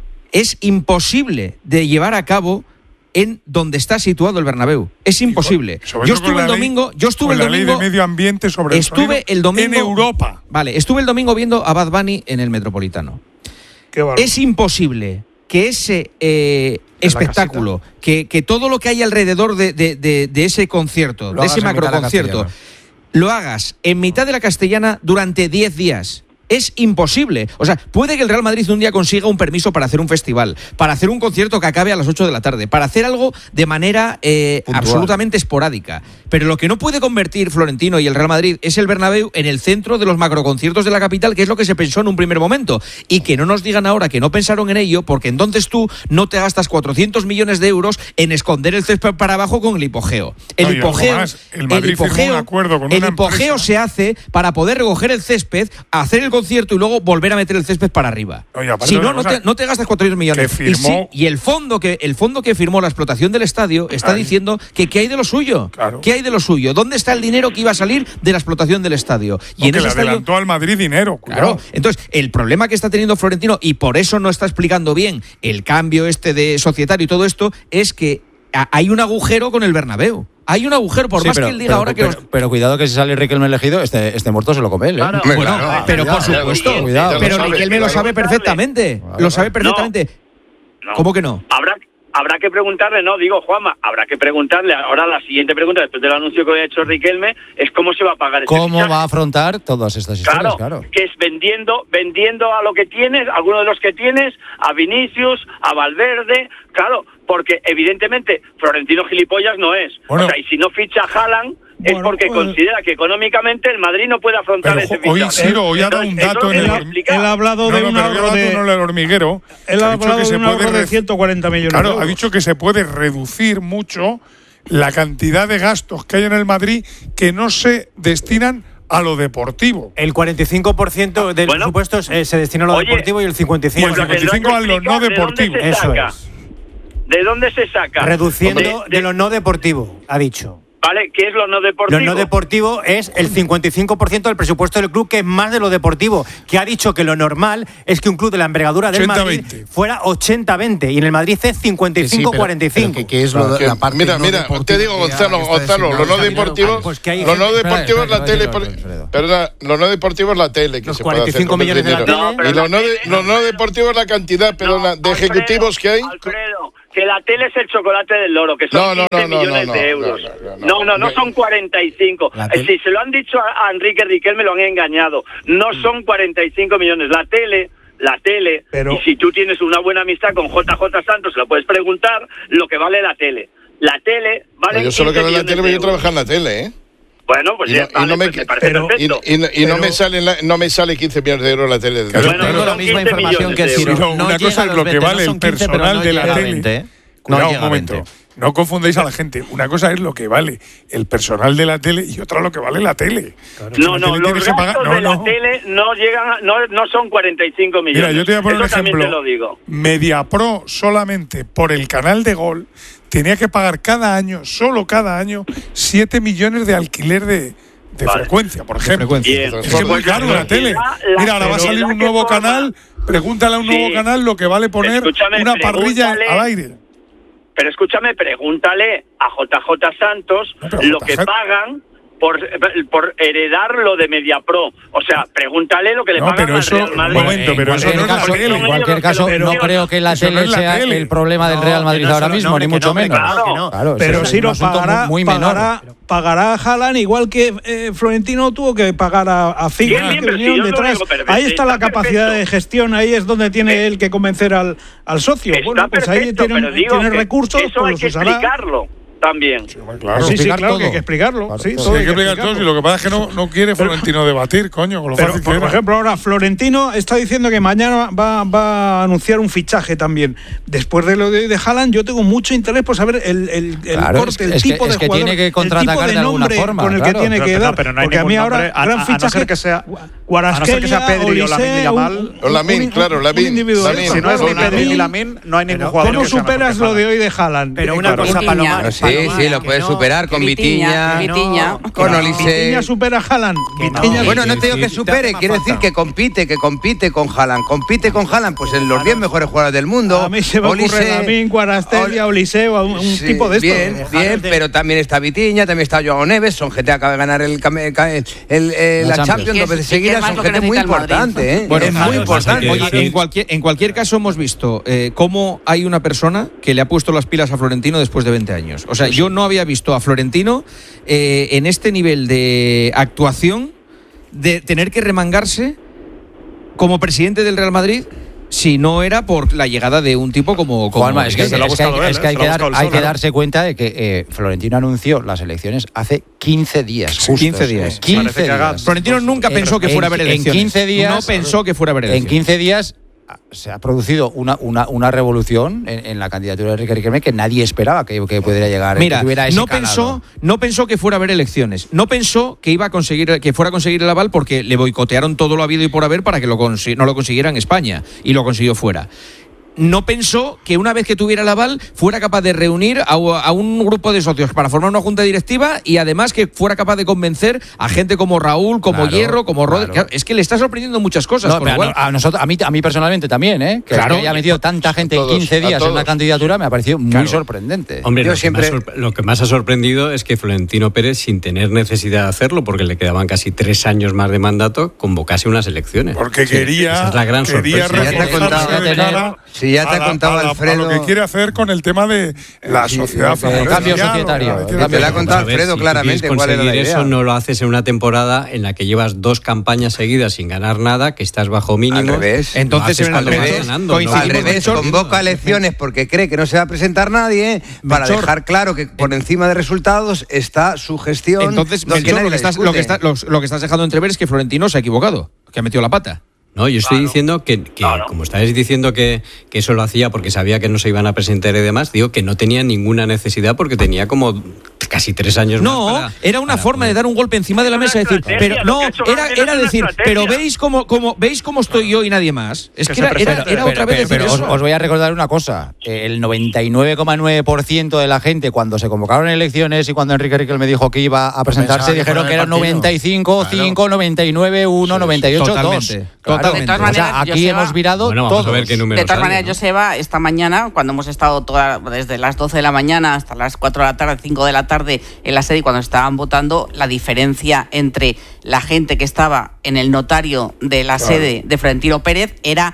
es imposible de llevar a cabo en donde está situado el Bernabéu. Es imposible. Yo estuve el domingo, yo estuve el domingo la ley de medio ambiente sobre el estuve el domingo en Europa. Vale, estuve el domingo viendo a Bad Bunny en el Metropolitano. Qué bárbaro. Es imposible que ese eh, espectáculo, que, que todo lo que hay alrededor de, de, de, de ese concierto, lo de ese macroconcierto, lo hagas en mitad de la Castellana durante diez días. Es imposible. O sea, puede que el Real Madrid un día consiga un permiso para hacer un festival, para hacer un concierto que acabe a las ocho de la tarde, para hacer algo de manera eh, absolutamente esporádica. Pero lo que no puede convertir Florentino y el Real Madrid es el Bernabéu en el centro de los macroconciertos de la capital, que es lo que se pensó en un primer momento. Y que no nos digan ahora que no pensaron en ello, porque entonces tú no te gastas cuatrocientos millones de euros en esconder el césped para abajo con el hipogeo. El no, hipogeo, más, el Madrid el hipogeo, un acuerdo con el una hipogeo empresa. se hace para poder recoger el césped, hacer el concierto y luego volver a meter el césped para arriba. Oye, si no, no te, no te gastas cuatrocientos millones. Que firmó, y, sí, y el fondo que el fondo que firmó la explotación del estadio está Ay. diciendo que qué hay de lo suyo. Claro. ¿Qué hay de lo suyo? ¿Dónde está el dinero que iba a salir de la explotación del estadio? Y no, en que ese le estadio, adelantó al Madrid dinero. Cuidado. Claro. Entonces, el problema que está teniendo Florentino, y por eso no está explicando bien el cambio este de societario y todo esto, es que hay un agujero con el Bernabéu. Hay un agujero, por sí, más pero, que él diga pero, ahora que... Pero, los... pero cuidado que si sale Riquelme elegido, este, este muerto se lo come él, ¿eh? Claro. Bueno, Claro, pero cuidado, por supuesto. Cuidado. Pero sabe, Riquelme lo sabe perfectamente. Claro. Lo sabe perfectamente. No. ¿Cómo que no? Habrá habrá que preguntarle, no, digo, Juanma, habrá que preguntarle. Ahora la siguiente pregunta, después del anuncio que ha hecho Riquelme, es cómo se va a pagar este ¿Cómo fichaje. va a afrontar todas estas historias? Claro, Claro. que es vendiendo vendiendo a lo que tienes, alguno de los que tienes, a Vinicius, a Valverde, claro, porque evidentemente Florentino gilipollas no es. Bueno. O sea, y si no ficha a Haaland es Bueno, porque pues- considera que económicamente el Madrid no puede afrontar Pero ese jo- hoy fichaje. Ciro, hoy ha dado un Entonces, dato eso en lo el tiene que horm- explicar. Él ha hablado No, de no, un pero ahorro dato de... no el hormiguero. Él ha dicho hablado que de se un puede ahorro de re- ciento cuarenta millones de Claro, euros. ha dicho que se puede reducir mucho la cantidad de gastos que hay en el Madrid que no se destinan a lo deportivo. El cuarenta y cinco por ciento del Bueno. presupuesto eh, se destina a lo Oye, deportivo y el cincuenta y Y cinco el Pues lo tendrá cincuenta y cinco a que lo no explicar, ¿de dónde deportivo. se Eso saca? es. ¿De dónde se saca? Reduciendo De- de, de- lo no deportivo, ha dicho. ¿Vale? ¿Qué es lo no deportivo? Lo no deportivo es el cincuenta y cinco por ciento del presupuesto del club, que es más de lo deportivo, que ha dicho que lo normal es que un club de la envergadura del Madrid fuera ochenta veinte y en el Madrid es cincuenta y cinco cuarenta y cinco. Sí, ¿qué es lo de la parte Mira, no mira, te digo, Gonzalo, Gonzalo, lo no deportivo, pues que hay lo no deportivo es la tele, perdón, lo no deportivo es la tele, que se puede hacer con el dinero. Y lo no lo no deportivo es la cantidad, perdona, de ejecutivos que hay. Alfredo, que la tele es el chocolate del loro, que son no, no, quince no, no, millones no, de no, euros. No, no, no, no, no, no, no son cuarenta y cinco. Tele... Si se lo han dicho a, a Enrique Riquelme, lo han engañado. No son cuarenta y cinco millones. La tele, la tele, Pero... y si tú tienes una buena amistad con J J Santos, lo puedes preguntar lo que vale la tele. La tele vale. No, yo solo que vale la tele, porque yo trabajo en la tele, ¿eh? Bueno, pues y ya, no, vale, y no me, pues me parece pero, perfecto. Y, y, y pero, no me sale la, no me sale quince millones de euros la tele. Claro, bueno, tengo la misma información que Ciro. No, no una cosa es lo que vale el personal de la tele. Cuidado, un momento. No confundéis a la gente. Una cosa es lo que vale el personal de la tele y otra lo que vale la tele. Claro, no, no, los gastos pagar, no, de la no. tele no llegan, a, no, no son cuarenta y cinco millones. Mira, yo te voy a poner Eso un ejemplo. Te lo digo. Mediapro solamente por el canal de Gol tenía que pagar cada año, solo cada año, siete millones de alquiler de, de vale. frecuencia, por ejemplo. Bien. Es que es muy caro la tele. La Mira, ahora va a salir un nuevo forma. canal, pregúntale a un sí. nuevo canal lo que vale poner Escúchame, una parrilla al aire. Pero escúchame, pregúntale a J J Santos no, lo que pagan por, por heredar lo de Mediapro. O sea, pregúntale lo que le no, pagan pero eso, al Real Madrid. Un momento, pero eso no es la tele. En cualquier caso, no creo que la tele sea el problema del Real Madrid ahora mismo, ni mucho menos. Pero Ciro pagará, pagará, pagará a Haaland igual que eh, Florentino tuvo que pagar a, a Figo, que vinieron detrás. Ahí está la capacidad de gestión, ahí es donde tiene él que convencer al, al socio. Bueno, pues ahí tiene, tiene recursos, eso hay que explicarlo. También. Sí, claro, sí, sí, claro todo. que hay que explicarlo. Claro, sí, todo todo hay que explicar todo. Si lo que pasa es que no, no quiere Florentino debatir, coño, con lo pero, fácil por, que por ejemplo, ahora Florentino está diciendo que mañana va, va a anunciar un fichaje también. Después de lo de, de Haaland, yo tengo mucho interés por saber el, el, el claro, corte, es, el es tipo que, de es que jugador, tiene que contraatacar el tipo de de alguna nombre forma, con el claro, que tiene pero, que pero, dar. pero no hay porque a mí ahora nombre, gran a, a fichaje no ser que sea Guarasquelia, a no ser que sea Pedri o Lamine Yamal. O Lamine, claro, Lamine. Si no es ni Pedri ni Lamine, no hay ningún jugador. ¿Cómo superas lo de hoy de Haaland? Pero una cosa, Palomar. Sí, sí, lo puedes superar con Vitiña, Vitiña, con Olise. Vitiña supera a Haaland. No. Bueno, no te digo que supere, quiero decir que compite, que compite con Haaland. Compite con Haaland, pues en los diez mejores jugadores del mundo. A mí se me ocurre Lamine, Guarasquelia, Olise o un sí, tipo de estos. Bien, bien, pero también está Vitiña, también está Joao Neves, son gente que acaba de ganar el, el, el, el, la, la Champions dos veces seguidas, son gente muy importante, ¿eh? Bueno, es muy importante. Oye, en cualquier, en cualquier caso hemos visto eh, cómo hay una persona que le ha puesto las pilas a Florentino después de veinte años. O sea, yo no había visto a Florentino eh, en este nivel de actuación, de tener que remangarse como presidente del Real Madrid, si no era por la llegada de un tipo como... como Juanma, es que, es que hay, es que hay, que, dar, hay que darse cuenta de que eh, Florentino anunció las elecciones hace quince días. Justos, quince días. quince días. Florentino nunca pensó que fuera a haber elecciones. En quince días, no pensó que fuera a haber elecciones. En quince días se ha producido una, una, una revolución en, en la candidatura de Enrique Riquelme que nadie esperaba que, que pudiera llegar. Mira, que ese no calado. pensó, no pensó que fuera a haber elecciones. No pensó que iba a conseguir, que fuera a conseguir el aval porque le boicotearon todo lo habido y por haber para que lo consi- no lo consiguiera en España y lo consiguió fuera. No pensó que una vez que tuviera el aval fuera capaz de reunir a, a un grupo de socios para formar una junta directiva y además que fuera capaz de convencer a gente como Raúl, como claro, Hierro, como Rodri. Claro. Es que le está sorprendiendo muchas cosas. No, pero igual... a, nosotros, a, mí, a mí personalmente también, ¿eh? Que, claro, que haya metido tanta gente todos, en quince días en una candidatura me ha parecido muy claro. sorprendente. Hombre, Yo lo, siempre... que sorpre- lo que más ha sorprendido es que Florentino Pérez, sin tener necesidad de hacerlo, porque le quedaban casi tres años más de mandato, convocase unas elecciones. Porque sí, quería... Esa es la gran quería sorpresa. Si ya te ha contado Alfredo, a lo que quiere hacer con el tema de la sociedad, sí, el cambio societario. Te lo ha contado Alfredo si claramente cuál era la idea. Eso no lo haces en una temporada en la que llevas dos campañas seguidas sin ganar nada, que estás bajo mínimo. Al revés. Entonces al revés, ganando, al ¿no? revés convoca elecciones porque cree que no se va a presentar nadie para Melchor. dejar claro que por encima de resultados está su gestión. Entonces, Melchor, lo, que estás, lo, que está, lo, lo que estás dejando entrever es que Florentino se ha equivocado, que ha metido la pata. No, yo estoy claro. diciendo que, que claro. como estáis diciendo que, que eso lo hacía porque sabía que no se iban a presentar y demás, digo que no tenía ninguna necesidad porque tenía como casi tres años no, más. No, era una forma de dar un golpe encima de la mesa, decir, pero no, era, era decir, pero veis cómo, cómo, veis cómo estoy yo y nadie más. Es que, que era, era, era pero, otra vez pero, decir pero eso. Os, os voy a recordar una cosa. El noventa y nueve coma nueve por ciento de la gente, cuando se convocaron elecciones y cuando Enrique Riquelme dijo que iba a presentarse, dijeron que, que era noventa y cinco, cinco, noventa y nueve, uno, noventa y ocho, dos. Totalmente. O sea, aquí Joseba, hemos virado bueno, todos. A ver qué de todas maneras, ¿no? Joseba, esta mañana, cuando hemos estado toda, desde las doce de la mañana hasta las cuatro de la tarde, cinco de la tarde en la sede, y cuando estaban votando, la diferencia entre la gente que estaba en el notario de la claro. sede de Florentino Pérez era,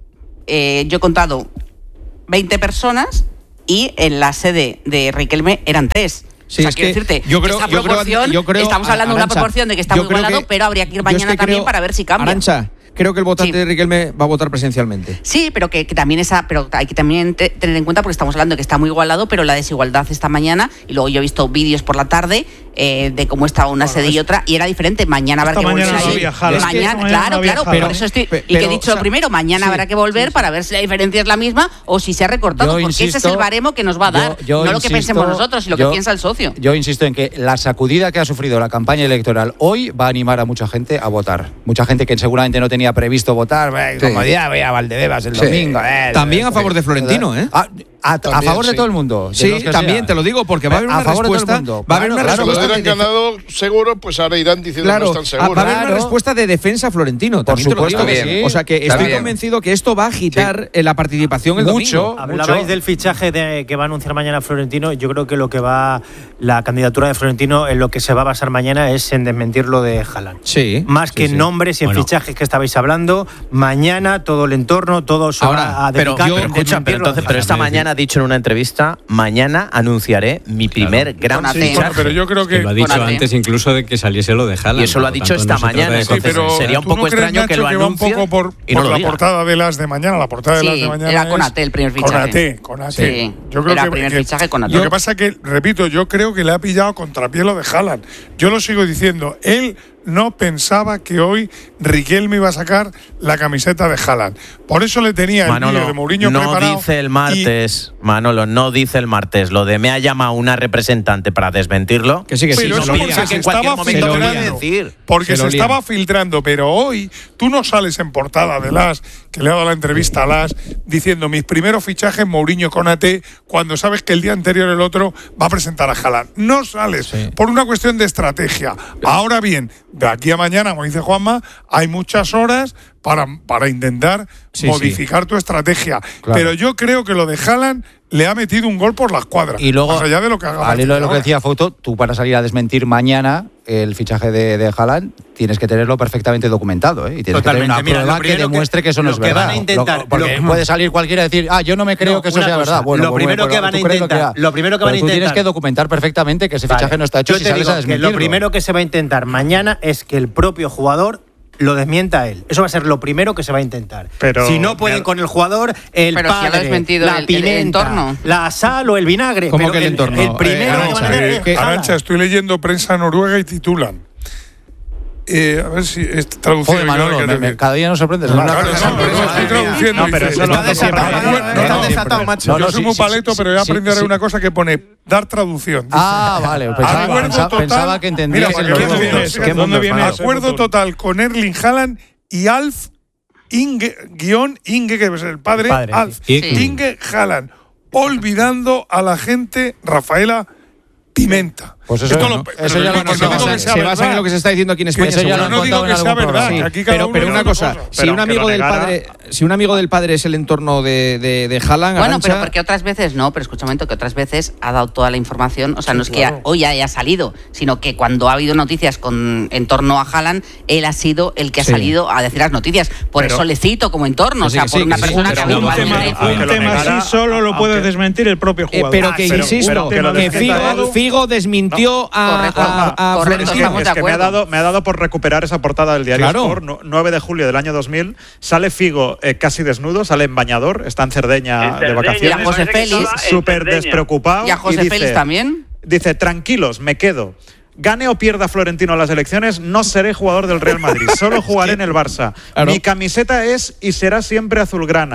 eh, yo he contado, veinte personas, y en la sede de Riquelme eran tres. Sí, o sea, es quiero que decirte, yo creo, esta yo proporción, creo, yo creo, estamos hablando Arancha, de una proporción de que está muy igualado, que, pero habría que ir mañana es que también creo, para ver si cambia. Arancha, creo que el votante sí. de Riquelme va a votar presencialmente. Sí, pero que, que también esa, pero hay que también te, tener en cuenta, porque estamos hablando de que está muy igualado, pero la desigualdad esta mañana, y luego yo he visto vídeos por la tarde eh, de cómo estaba una bueno, sede y otra, y era diferente. Mañana habrá que volver no ahí. Mañana, mañana, no claro, claro, pero, por eso estoy. Pero, y que he dicho o sea, lo primero, mañana sí, habrá que volver sí, sí. para ver si la diferencia es la misma o si se ha recortado, yo porque insisto, ese es el baremo que nos va a dar, yo, yo no insisto, lo que pensemos nosotros, sino lo yo, que piensa el socio. Yo insisto en que la sacudida que ha sufrido la campaña electoral hoy va a animar a mucha gente a votar. Mucha gente que seguramente no tenía previsto votar, eh, sí. como día voy a Valdebebas el sí. domingo. Eh, también a favor de Florentino, ¿eh? A, a, también, a favor sí. de todo el mundo. Sí, también sea. te lo digo, porque va a haber una a favor respuesta. De todo el mundo. Va a haber una claro, respuesta. Si lo hubieran ganado seguro, pues ahora irán diciendo claro, que no están seguros. Va a haber una respuesta de defensa a Florentino. Por también supuesto te lo digo. que sí. O sea que Está estoy bien. convencido que esto va a agitar sí. la participación el mucho, domingo. Hablabais mucho. del fichaje de, que va a anunciar mañana Florentino. Yo creo que lo que va la candidatura de Florentino en lo que se va a basar mañana es en desmentir lo de Haaland. Sí. Más que sí, en nombres y en bueno. fichajes que estabais hablando, mañana todo el entorno, todo se Ahora, va a pero, dedicar yo, a escucha, pero, entonces, pero esta mañana ha dicho en una entrevista, mañana anunciaré mi primer claro. gran sí, fichaje. Bueno, pero yo creo que, que lo ha dicho antes incluso de que saliese lo de Haaland. Y eso lo ha dicho esta no mañana. Sí, pero sería un poco no extraño crees, que Nacho, lo que va un anuncie poco por, y por no la diga. portada de las de mañana. La portada sí, de las de mañana era con es Ate el primer fichaje. Con Ate, con Ate. Sí, yo creo era que, el primer que, fichaje con Ate. Lo que pasa es que, repito, yo creo que le ha pillado contrapié lo de Haaland. Yo lo sigo diciendo. Él no pensaba que hoy Riquelme iba a sacar la camiseta de Haaland. Por eso le tenía Manolo, el vídeo de Mourinho no preparado. No dice el martes, y, Manolo, no dice el martes. Lo de me ha llamado una representante para desmentirlo. Que sí, que pero sí. Eso porque se, se estaba filtrando. Porque se, se estaba filtrando. Pero hoy tú no sales en portada de Las, que le ha dado la entrevista a Las, diciendo mis primeros fichajes Mourinho con A T, cuando sabes que el día anterior el otro va a presentar a Haaland. No sales sí. por una cuestión de estrategia. Ahora bien, de aquí a mañana, como dice Juanma, hay muchas horas para, para intentar sí, modificar sí. tu estrategia. Claro. Pero yo creo que lo de Haaland le ha metido un gol por la escuadra. Y luego, más allá de lo que haga al hilo de lo que decía Foto, tú para salir a desmentir mañana el fichaje de, de Haaland tienes que tenerlo perfectamente documentado, ¿eh? Y tienes Totalmente. que tener una prueba Mira, que demuestre que, que eso no es verdad. Van a intentar, lo, porque lo, puede salir cualquiera y decir, ah, yo no me creo no, que eso sea cosa, verdad. Bueno, lo pues, primero bueno, que van a lo, intentar, que lo primero que van a intentar, tú tienes que documentar perfectamente que ese vale. fichaje no está hecho Yo si te sales digo a desmentirlo. Que lo primero que se va a intentar mañana es que el propio jugador lo desmienta él. Eso va a ser lo primero que se va a intentar. Pero, si no pueden con el jugador, el pero padre, si ha desmentido la el, pimienta, el entorno, la sal o el vinagre. ¿Cómo pero que el, el entorno? El primero eh, Arancha, que van a hacer eh, es que Arancha, estoy leyendo prensa noruega y titulan. Eh, a ver si es traducido. Joder, Manolo, me, me, cada día nos sorprendes. No, claro, no, no, no, estoy traduciendo. No, pero eso está lo desatado, está desatado, macho. No, no, yo soy sí, muy paleto, sí, pero he aprendido sí, a leer una cosa que pone dar traducción. Dice. Ah, vale. Pensaba, pensaba, total, pensaba que entendías mira, el ¿Qué ¿Dónde viene? Acuerdo total con Erling Haaland y Alf Inge, guión Inge, que es el padre, padre Alf sí. Inge Haaland, olvidando a la gente Rafaela Pimenta. Pues eso, Esto no, lo, eso ya lo no se basa, se basa en lo que se está diciendo aquí en España. Eso ya lo no digo que sea verdad, que aquí cada pero, pero una cosa, cosa. Si, un amigo del padre, si un amigo del padre es el entorno de, de, de Haaland, bueno, Arancha, pero porque otras veces no, pero escucha un momento, que otras veces ha dado toda la información, o sea, sí, no es claro. que hoy haya salido, sino que cuando ha habido noticias con en torno a Haaland, él ha sido el que ha sí. salido a decir las noticias. Por pero, eso le cito como entorno, sí, o sea, por sí, una persona que ha habido un tema, un tema así solo lo puede desmentir el propio jugador. Pero que insisto, que Figo desmintió a A, a Correcto, estamos es de que me ha, dado, me ha dado por recuperar esa portada del diario claro. Sport, nueve de julio del año dos mil. Sale Figo eh, casi desnudo, sale en bañador, está en Cerdeña, en Cerdeña de vacaciones. Y a José Félix. Súper despreocupado. Y a José y dice, Félix también. Dice, tranquilos, me quedo. Gane o pierda Florentino las elecciones, no seré jugador del Real Madrid. Solo jugaré en el Barça. Claro. Mi camiseta es y será siempre azulgrana.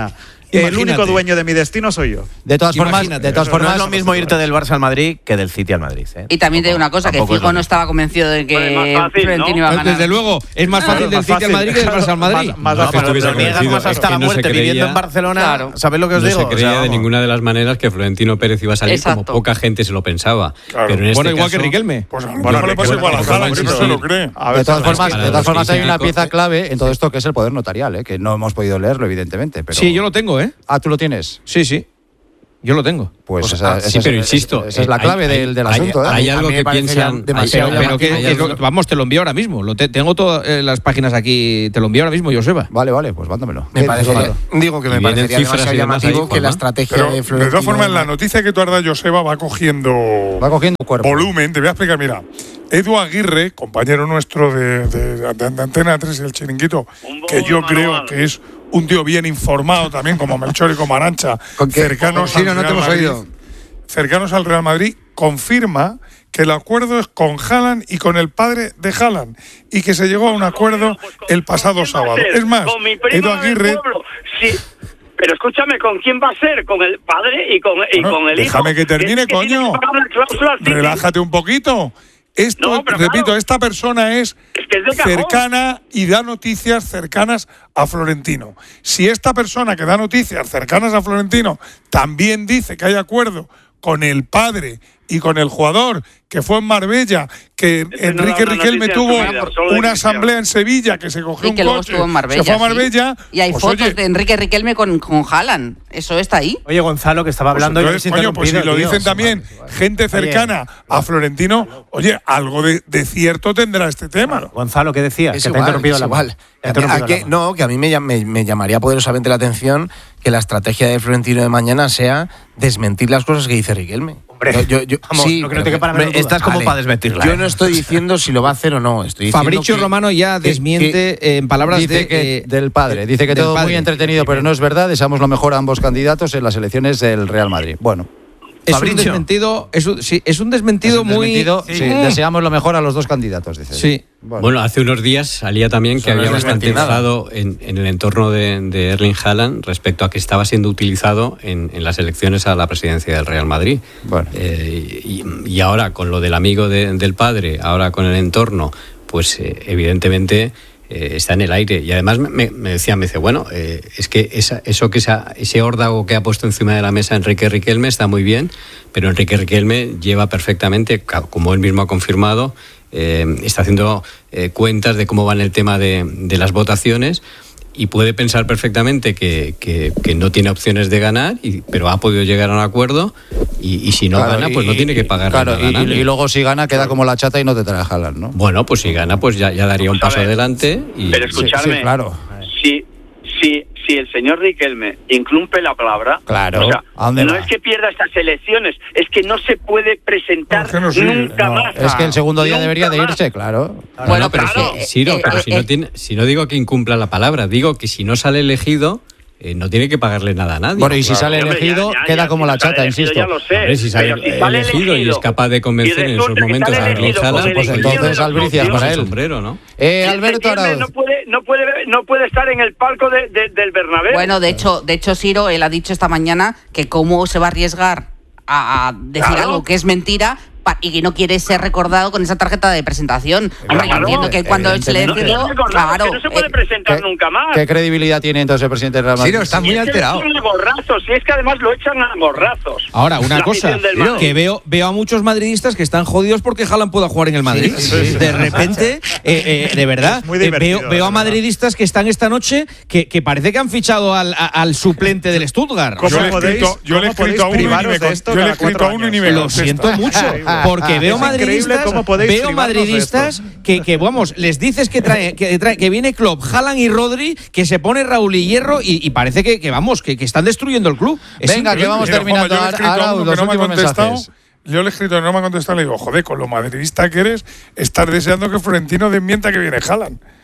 el único dueño de mi destino soy yo. De todas formas, de todas formas no es lo mismo irte del Barça al Madrid que del City al Madrid. ¿eh? Y también te digo una cosa, que Figo no estaba convencido de que bueno, fácil, Florentino ¿no? iba a ganar. Desde luego, es más fácil del City al Madrid que del Barça al Madrid. Más, más no, pero lo niegas más hasta la muerte viviendo en Barcelona. Claro. ¿Sabéis lo que os no digo? No se creía o sea, de ninguna de las maneras que Florentino Pérez iba a salir, Exacto. como poca gente se lo pensaba. Claro. Pero en este bueno, igual caso, que Riquelme. Pues bueno, no le pasa igual a Haaland, que no se lo cree. De todas formas, de todas formas hay una pieza clave en todo esto que es el poder notarial, ¿eh? Que no hemos podido leerlo, evidentemente. Pero... Sí, yo lo tengo, ¿eh? Ah, ¿tú lo tienes? Sí, sí. Yo lo tengo. Pues, pues esa, ah, esa, sí, esa, pero esa, insisto, esa es la clave hay, del, del hay, asunto. ¿eh? Hay algo que piensan. Demasiado pero, pero que, que, que, vamos, te lo envío ahora mismo. Lo te, tengo todas eh, las páginas aquí. Te lo envío ahora mismo, Joseba. Vale, vale, pues mándamelo. Me parece, digo que me parecería demasiado llamativo que la estrategia pero, de Florentino. De todas formas, la noticia que tú has dado, Joseba, va cogiendo, va cogiendo cuerpo. Volumen. Te voy a explicar, mira. Edu Aguirre, compañero nuestro de, de, de, de Antena tres y el Chiringuito, que yo creo que es un tío bien informado también, como Melchor y como Arancha, cercanos, al no te hemos Madrid, oído. cercanos al Real Madrid, confirma que el acuerdo es con Haaland y con el padre de Haaland y que se llegó a un acuerdo el pasado sábado. Es más, Edu Aguirre... Sí. Pero escúchame, ¿con quién va a ser? ¿Con el padre y con, y bueno, con el hijo? Déjame que termine, que, coño. Que Relájate un poquito. Esto, no, repito, claro, esta persona es, es, que es cercana y da noticias cercanas a Florentino. Si esta persona que da noticias cercanas a Florentino también dice que hay acuerdo con el padre y con el jugador, que fue en Marbella, que este Enrique no Riquelme tuvo vida, una asamblea en Sevilla, que se cogió y que un luego coche, estuvo en Marbella, se fue a Marbella. Sí. Y hay pues, fotos oye, de Enrique Riquelme con, con Haaland. Eso está ahí. Oye, Gonzalo, que estaba hablando... Pues entonces, coño, pues si lo tío, dicen también vale, vale. gente cercana oye, a Florentino, oye, algo de, de cierto tendrá este tema. Bueno, Gonzalo, ¿qué decías? Es que igual, te ha interrumpido es la igual. A, a que, no, que a mí me, me, me llamaría poderosamente la atención que la estrategia de Florentino de mañana sea desmentir las cosas que dice Riquelme. Hombre, yo, yo, vamos, sí, no creo que para hombre, estás como vale. para desmentirla. Yo ¿eh? no estoy diciendo si lo va a hacer o no. Estoy Fabricio que, Romano ya desmiente que, en palabras dice de, que, eh, del padre. Dice que todo padre. muy entretenido, pero no es verdad. Deseamos lo mejor a ambos candidatos en las elecciones del Real Madrid. Bueno. Es Fabricio. un desmentido, es un, sí, es un desmentido, es un desmentido muy... Sí. Sí, deseamos lo mejor a los dos candidatos, dice. Sí. Bueno. bueno, hace unos días salía también que había bastante enfado en, en el entorno de, de Erling Haaland respecto a que estaba siendo utilizado en, en las elecciones a la presidencia del Real Madrid. Bueno. Eh, y, y ahora, con lo del amigo de, del padre, ahora con el entorno, pues eh, evidentemente... Eh, está en el aire. Y además me, me decía, me dice, bueno, eh, es que esa, eso que esa, ese órdago que ha puesto encima de la mesa Enrique Riquelme está muy bien, pero Enrique Riquelme lleva perfectamente, como él mismo ha confirmado, eh, está haciendo eh, cuentas de cómo va en el tema de, de las votaciones y puede pensar perfectamente que, que, que no tiene opciones de ganar, y, pero ha podido llegar a un acuerdo y, y si no claro, gana, pues y, no tiene que pagar claro, nada. Y, y luego si gana queda como la chata y no te trae Haaland, ¿no? Bueno, pues si gana, pues ya, ya daría un paso adelante. Y... Pero escuchadme, sí, sí, claro. si, si, si el señor Riquelme incumple la palabra, claro. o sea, no va? es que pierda estas elecciones, es que no se puede presentar no, no, sí, nunca no. más. Es que el segundo día debería de irse, más. claro. Bueno, no, pero claro. Si, Ciro, pero eh, si, eh, no tiene, si no digo que incumpla la palabra, digo que si no sale elegido... Eh, no tiene que pagarle nada a nadie. Bueno, y si claro. sale elegido, ya, ya, queda ya, como si la chata, elegido, insisto. Ya lo sé, Hombre, si sale, si sale elegido, elegido y es capaz de convencer en esos momentos a Erling Haaland, pues entonces albricias para él. Sombrero, ¿no? Eh, Alberto Arauz. No puede, no, puede, no puede estar en el palco de, de, del Bernabéu. Bueno, de hecho, de hecho, Ciro, él ha dicho esta mañana que cómo se va a arriesgar a, a decir claro. algo que es mentira y que no quiere ser recordado con esa tarjeta de presentación. Hombre, yo entiendo que cuando se le decidió, claro, que no se puede presentar ¿qué, nunca más. ¿Qué credibilidad tiene entonces el presidente del Real Madrid? Sí, no, está muy alterado. Si es que lo echan a gorrazos, si es que además lo echan a gorrazos. Ahora, una cosa, que veo, veo a muchos madridistas que están jodidos porque Haaland pueda jugar en el Madrid. Sí, sí, sí, de repente, eh, eh, de verdad, eh, veo, veo a madridistas que están esta noche que, que parece que han fichado al, a, al suplente del Stuttgart. Yo le he escrito, yo le he escrito a uno y ni me, yo le he escrito a uno y ni me Lo siento mucho, porque veo madridistas, veo madridistas que, que, vamos, les dices que trae, que trae, que viene Klopp, Haaland y Rodri, que se pone Raúl y Hierro y, y parece que, que vamos, que, que están destruyendo el club. Es Venga, que vamos terminando. Ahora los últimos mensajes. Yo le he escrito y no me ha contestado, le digo, joder, con lo madridista que eres, estás deseando que Florentino desmienta que viene Haaland.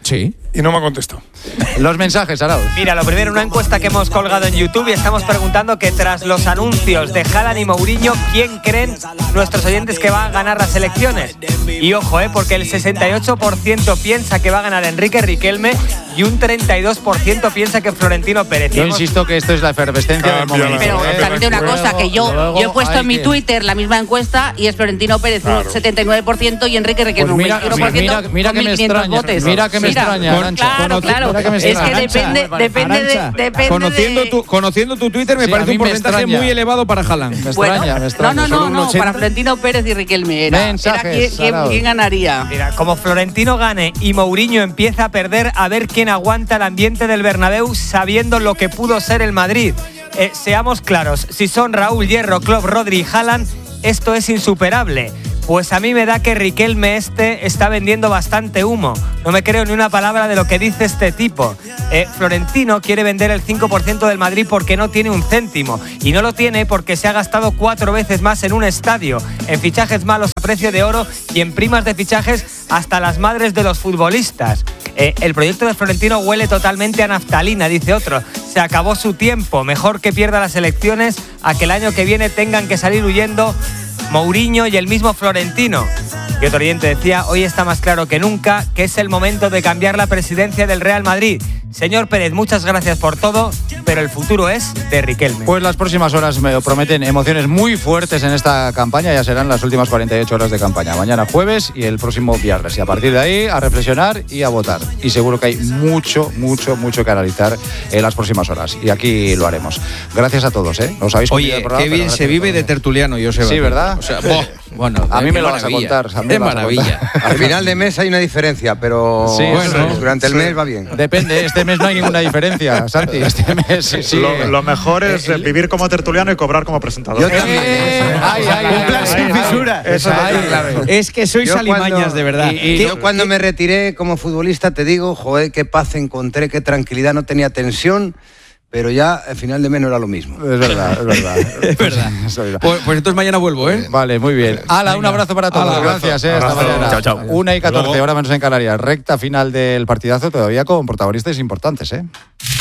Sí. Y no me ha contestado. Los mensajes, Arauz. Mira, lo primero, una encuesta que hemos colgado en YouTube y estamos preguntando que tras los anuncios de Haaland y Mourinho, ¿quién creen nuestros oyentes que va a ganar las elecciones? Y ojo, eh, porque el sesenta y ocho por ciento piensa que va a ganar Enrique Riquelme y un treinta y dos por ciento piensa que Florentino Pérez. Yo insisto que esto es la efervescencia del momento. Pero ¿eh? también de una cosa, que yo, luego yo he puesto en mi que... Twitter la misma encuesta y es Florentino Pérez un claro. setenta y nueve por ciento y Enrique Riquelme pues mira, un veintiuno por ciento mira, mira con que me extraña, votos. Mira que me mira, extraña, con, Arancha. Claro, claro. Que es que depende, Arancha, depende de... Depende conociendo, de... Tu, conociendo tu Twitter me sí, parece un porcentaje muy elevado para Haaland. Me bueno, extraña, me extraña. No, no, no, no para Florentino Pérez y Riquelme era, Mensajes, era quién, quién, quién ganaría. Mira, como Florentino gane y Mourinho empieza a perder, a ver quién aguanta el ambiente del Bernabéu sabiendo lo que pudo ser el Madrid. Eh, seamos claros, si son Raúl, Hierro, Klopp, Rodri y Haaland, esto es insuperable. Pues a mí me da que Riquelme este está vendiendo bastante humo. No me creo ni una palabra de lo que dice este tipo. Eh, Florentino quiere vender el cinco por ciento del Madrid porque no tiene un céntimo. Y no lo tiene porque se ha gastado cuatro veces más en un estadio, en fichajes malos a precio de oro y en primas de fichajes hasta las madres de los futbolistas. Eh, el proyecto de Florentino huele totalmente a naftalina, dice otro. Se acabó su tiempo. Mejor que pierda las elecciones a que el año que viene tengan que salir huyendo Mourinho y el mismo Florentino. Y otro oyente decía, hoy está más claro que nunca que es el momento de cambiar la presidencia del Real Madrid. Señor Pérez, muchas gracias por todo, pero el futuro es de Riquelme. Pues las próximas horas me prometen emociones muy fuertes en esta campaña, ya serán las últimas cuarenta y ocho horas de campaña. Mañana jueves y el próximo viernes. Y a partir de ahí, a reflexionar y a votar. Y seguro que hay mucho, mucho, mucho que analizar en las próximas horas. Y aquí lo haremos. Gracias a todos, ¿eh? Os habéis Oye, qué bien se vive de tertuliano, yo sé. Sí, ¿verdad? O sea, boh, bueno, a mí me lo vas a contar. Es maravilla. Al final de mes hay una diferencia, pero sí, bueno, durante el sí. mes va bien. Depende, este mes no hay ninguna diferencia, Santi. Este mes sí, sí. Lo, lo mejor es el, vivir como tertuliano y cobrar como presentador. Yo también. Eh, ay, ay, un plan sin fisura. Eso ay, es, clave. Es que sois yo alimañas, cuando, de verdad. Y, y yo cuando me retiré como futbolista te digo, joder, qué paz encontré, qué tranquilidad, no tenía tensión. Pero ya al final de mes no era lo mismo. Es verdad, es verdad. Es verdad. Pues, pues entonces mañana vuelvo, ¿eh? Vale, muy bien. Ala, un abrazo para todos. Ala, gracias, eh, hasta mañana. Chao, chao. Una y catorce, ahora menos en Canarias. Recta final del partidazo, todavía con protagonistas importantes, ¿eh?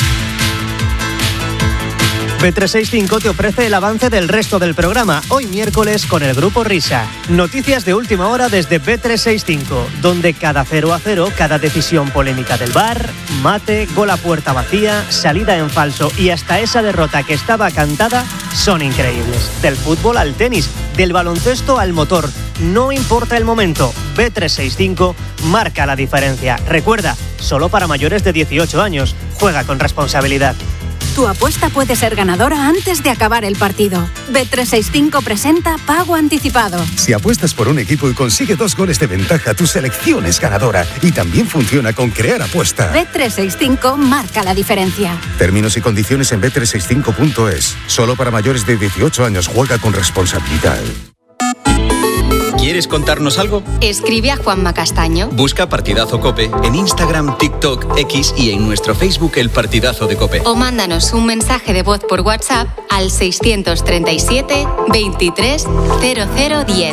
B trescientos sesenta y cinco te ofrece el avance del resto del programa, hoy miércoles con el Grupo Risa. Noticias de última hora desde B trescientos sesenta y cinco, donde cada cero a cero, cada decisión polémica del V A R, mate, gol a puerta vacía, salida en falso y hasta esa derrota que estaba cantada, son increíbles. Del fútbol al tenis, del baloncesto al motor, no importa el momento, B trescientos sesenta y cinco marca la diferencia. Recuerda, solo para mayores de dieciocho años, juega con responsabilidad. Tu apuesta puede ser ganadora antes de acabar el partido. B trescientos sesenta y cinco presenta Pago Anticipado. Si apuestas por un equipo y consigue dos goles de ventaja, tu selección es ganadora. Y también funciona con Crear Apuesta. B trescientos sesenta y cinco marca la diferencia. Términos y condiciones en B trescientos sesenta y cinco punto es. Solo para mayores de dieciocho años, juega con responsabilidad. ¿Quieres contarnos algo? Escribe a Juanma Castaño. Busca Partidazo Cope en Instagram, TikTok, X y en nuestro Facebook El Partidazo de Cope. O mándanos un mensaje de voz por WhatsApp al seiscientos treinta y siete, veintitrés, cero cero diez.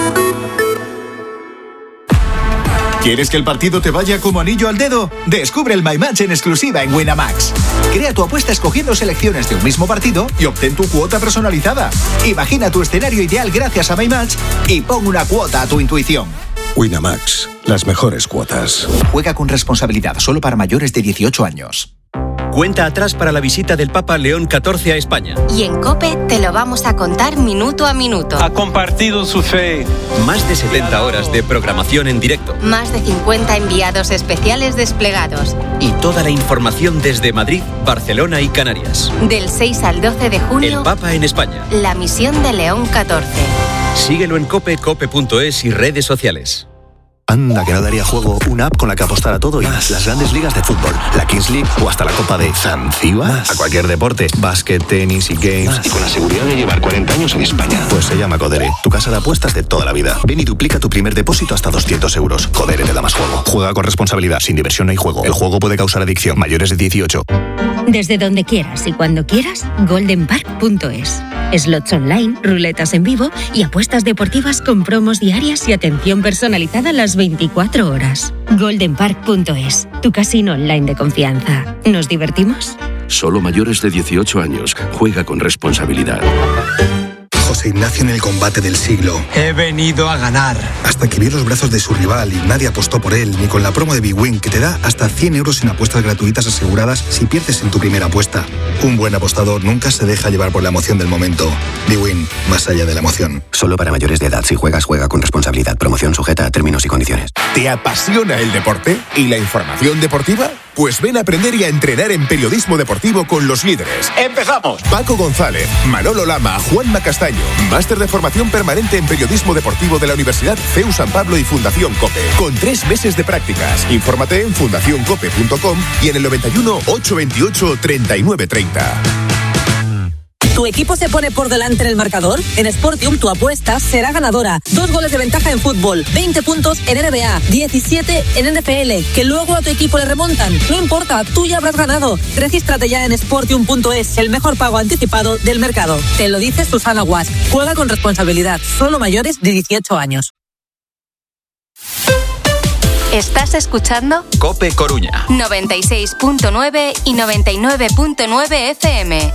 ¿Quieres que el partido te vaya como anillo al dedo? Descubre el My Match en exclusiva en Winamax. Crea tu apuesta escogiendo selecciones de un mismo partido y obtén tu cuota personalizada. Imagina tu escenario ideal gracias a My Match y pon una cuota a tu intuición. Winamax, las mejores cuotas. Juega con responsabilidad, solo para mayores de dieciocho años. Cuenta atrás para la visita del Papa León catorce a España. Y en COPE te lo vamos a contar minuto a minuto. Ha compartido su fe. Más de setenta horas de programación en directo. Más de cincuenta enviados especiales desplegados. Y toda la información desde Madrid, Barcelona y Canarias. Del seis al doce de junio. El Papa en España. La misión de León catorce. Síguelo en COPE, cope punto es y redes sociales. Anda, que no daría juego una app con la que apostar a todo y más. Las grandes ligas de fútbol, la Kings League o hasta la Copa de Zanzíbar. A cualquier deporte, básquet, tenis y games. Más. Y con la seguridad de llevar cuarenta años en España. Pues se llama Codere, tu casa de apuestas de toda la vida. Ven y duplica tu primer depósito hasta doscientos euros. Codere te da más juego. Juega con responsabilidad, sin diversión no hay juego. El juego puede causar adicción. Mayores de dieciocho. Desde donde quieras y cuando quieras, golden park punto es. Slots online, ruletas en vivo y apuestas deportivas con promos diarias y atención personalizada las veinticuatro horas. golden park punto es, tu casino online de confianza. ¿Nos divertimos? Solo mayores de dieciocho años. Juega con responsabilidad. José Ignacio en el combate del siglo. He venido a ganar. Hasta que vio los brazos de su rival y nadie apostó por él, ni con la promo de Big Win, que te da hasta cien euros en apuestas gratuitas aseguradas si pierdes en tu primera apuesta. Un buen apostador nunca se deja llevar por la emoción del momento. Big Win, más allá de la emoción. Solo para mayores de edad. Si juegas, juega con responsabilidad. Promoción sujeta a términos y condiciones. ¿Te apasiona el deporte y la información deportiva? Pues ven a aprender y a entrenar en periodismo deportivo con los líderes. ¡Empezamos! Paco González, Manolo Lama, Juanma Castaño. Máster de formación permanente en periodismo deportivo de la Universidad C E U San Pablo y Fundación COPE. Con tres meses de prácticas. Infórmate en fundación cope punto com y en el noventa y uno, ochocientos veintiocho, treinta y nueve treinta. ¿Tu equipo se pone por delante en el marcador? En Sportium tu apuesta será ganadora. Dos goles de ventaja en fútbol, veinte puntos en N B A, diecisiete en N F L, que luego a tu equipo le remontan. No importa, tú ya habrás ganado. Regístrate ya en sportium punto es, el mejor pago anticipado del mercado. Te lo dice Susana Guas. Juega con responsabilidad. Solo mayores de dieciocho años. ¿Estás escuchando? COPE Coruña. noventa y seis punto nueve y noventa y nueve punto nueve F M.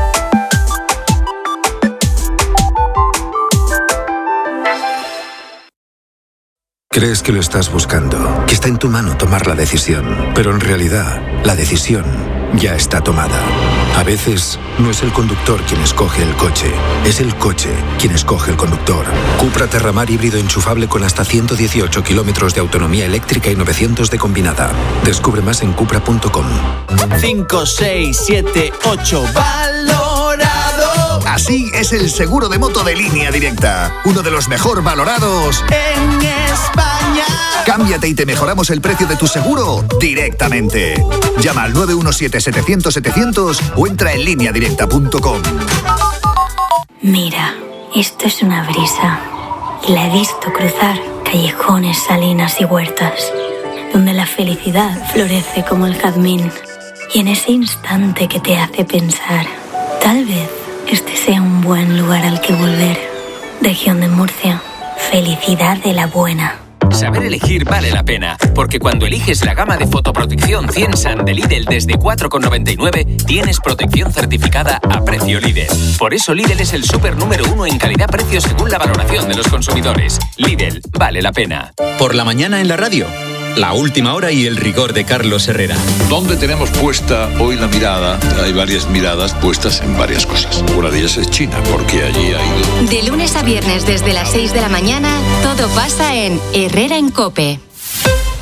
Crees que lo estás buscando, que está en tu mano tomar la decisión, pero en realidad la decisión ya está tomada. A veces no es el conductor quien escoge el coche, es el coche quien escoge el conductor. Cupra Terramar híbrido enchufable con hasta ciento dieciocho kilómetros de autonomía eléctrica y novecientos de combinada. Descubre más en cupra punto com. cinco, seis, siete, ocho, valorado. Así es el seguro de moto de Línea Directa, uno de los mejor valorados en España. Cámbiate y te mejoramos el precio de tu seguro directamente. Llama al nueve uno siete, setecientos, setecientos o entra en línea directa punto com. Mira, esto es una brisa y la he visto cruzar callejones, salinas y huertas, donde la felicidad florece como el jazmín. Y en ese instante que te hace pensar, tal vez este sea un buen lugar al que volver. Región de Murcia, felicidad de la buena. Saber elegir vale la pena, porque cuando eliges la gama de fotoprotección cien SAN de Lidl desde cuatro con noventa y nueve, tienes protección certificada a precio Lidl. Por eso Lidl es el súper número uno en calidad-precio según la valoración de los consumidores. Lidl, vale la pena. Por la mañana en la radio, la última hora y el rigor de Carlos Herrera. ¿Dónde tenemos puesta hoy la mirada? Hay varias miradas puestas en varias cosas. Una de ellas es China, porque allí hay... De lunes a viernes desde las seis de la mañana, todo pasa en Herrera en COPE.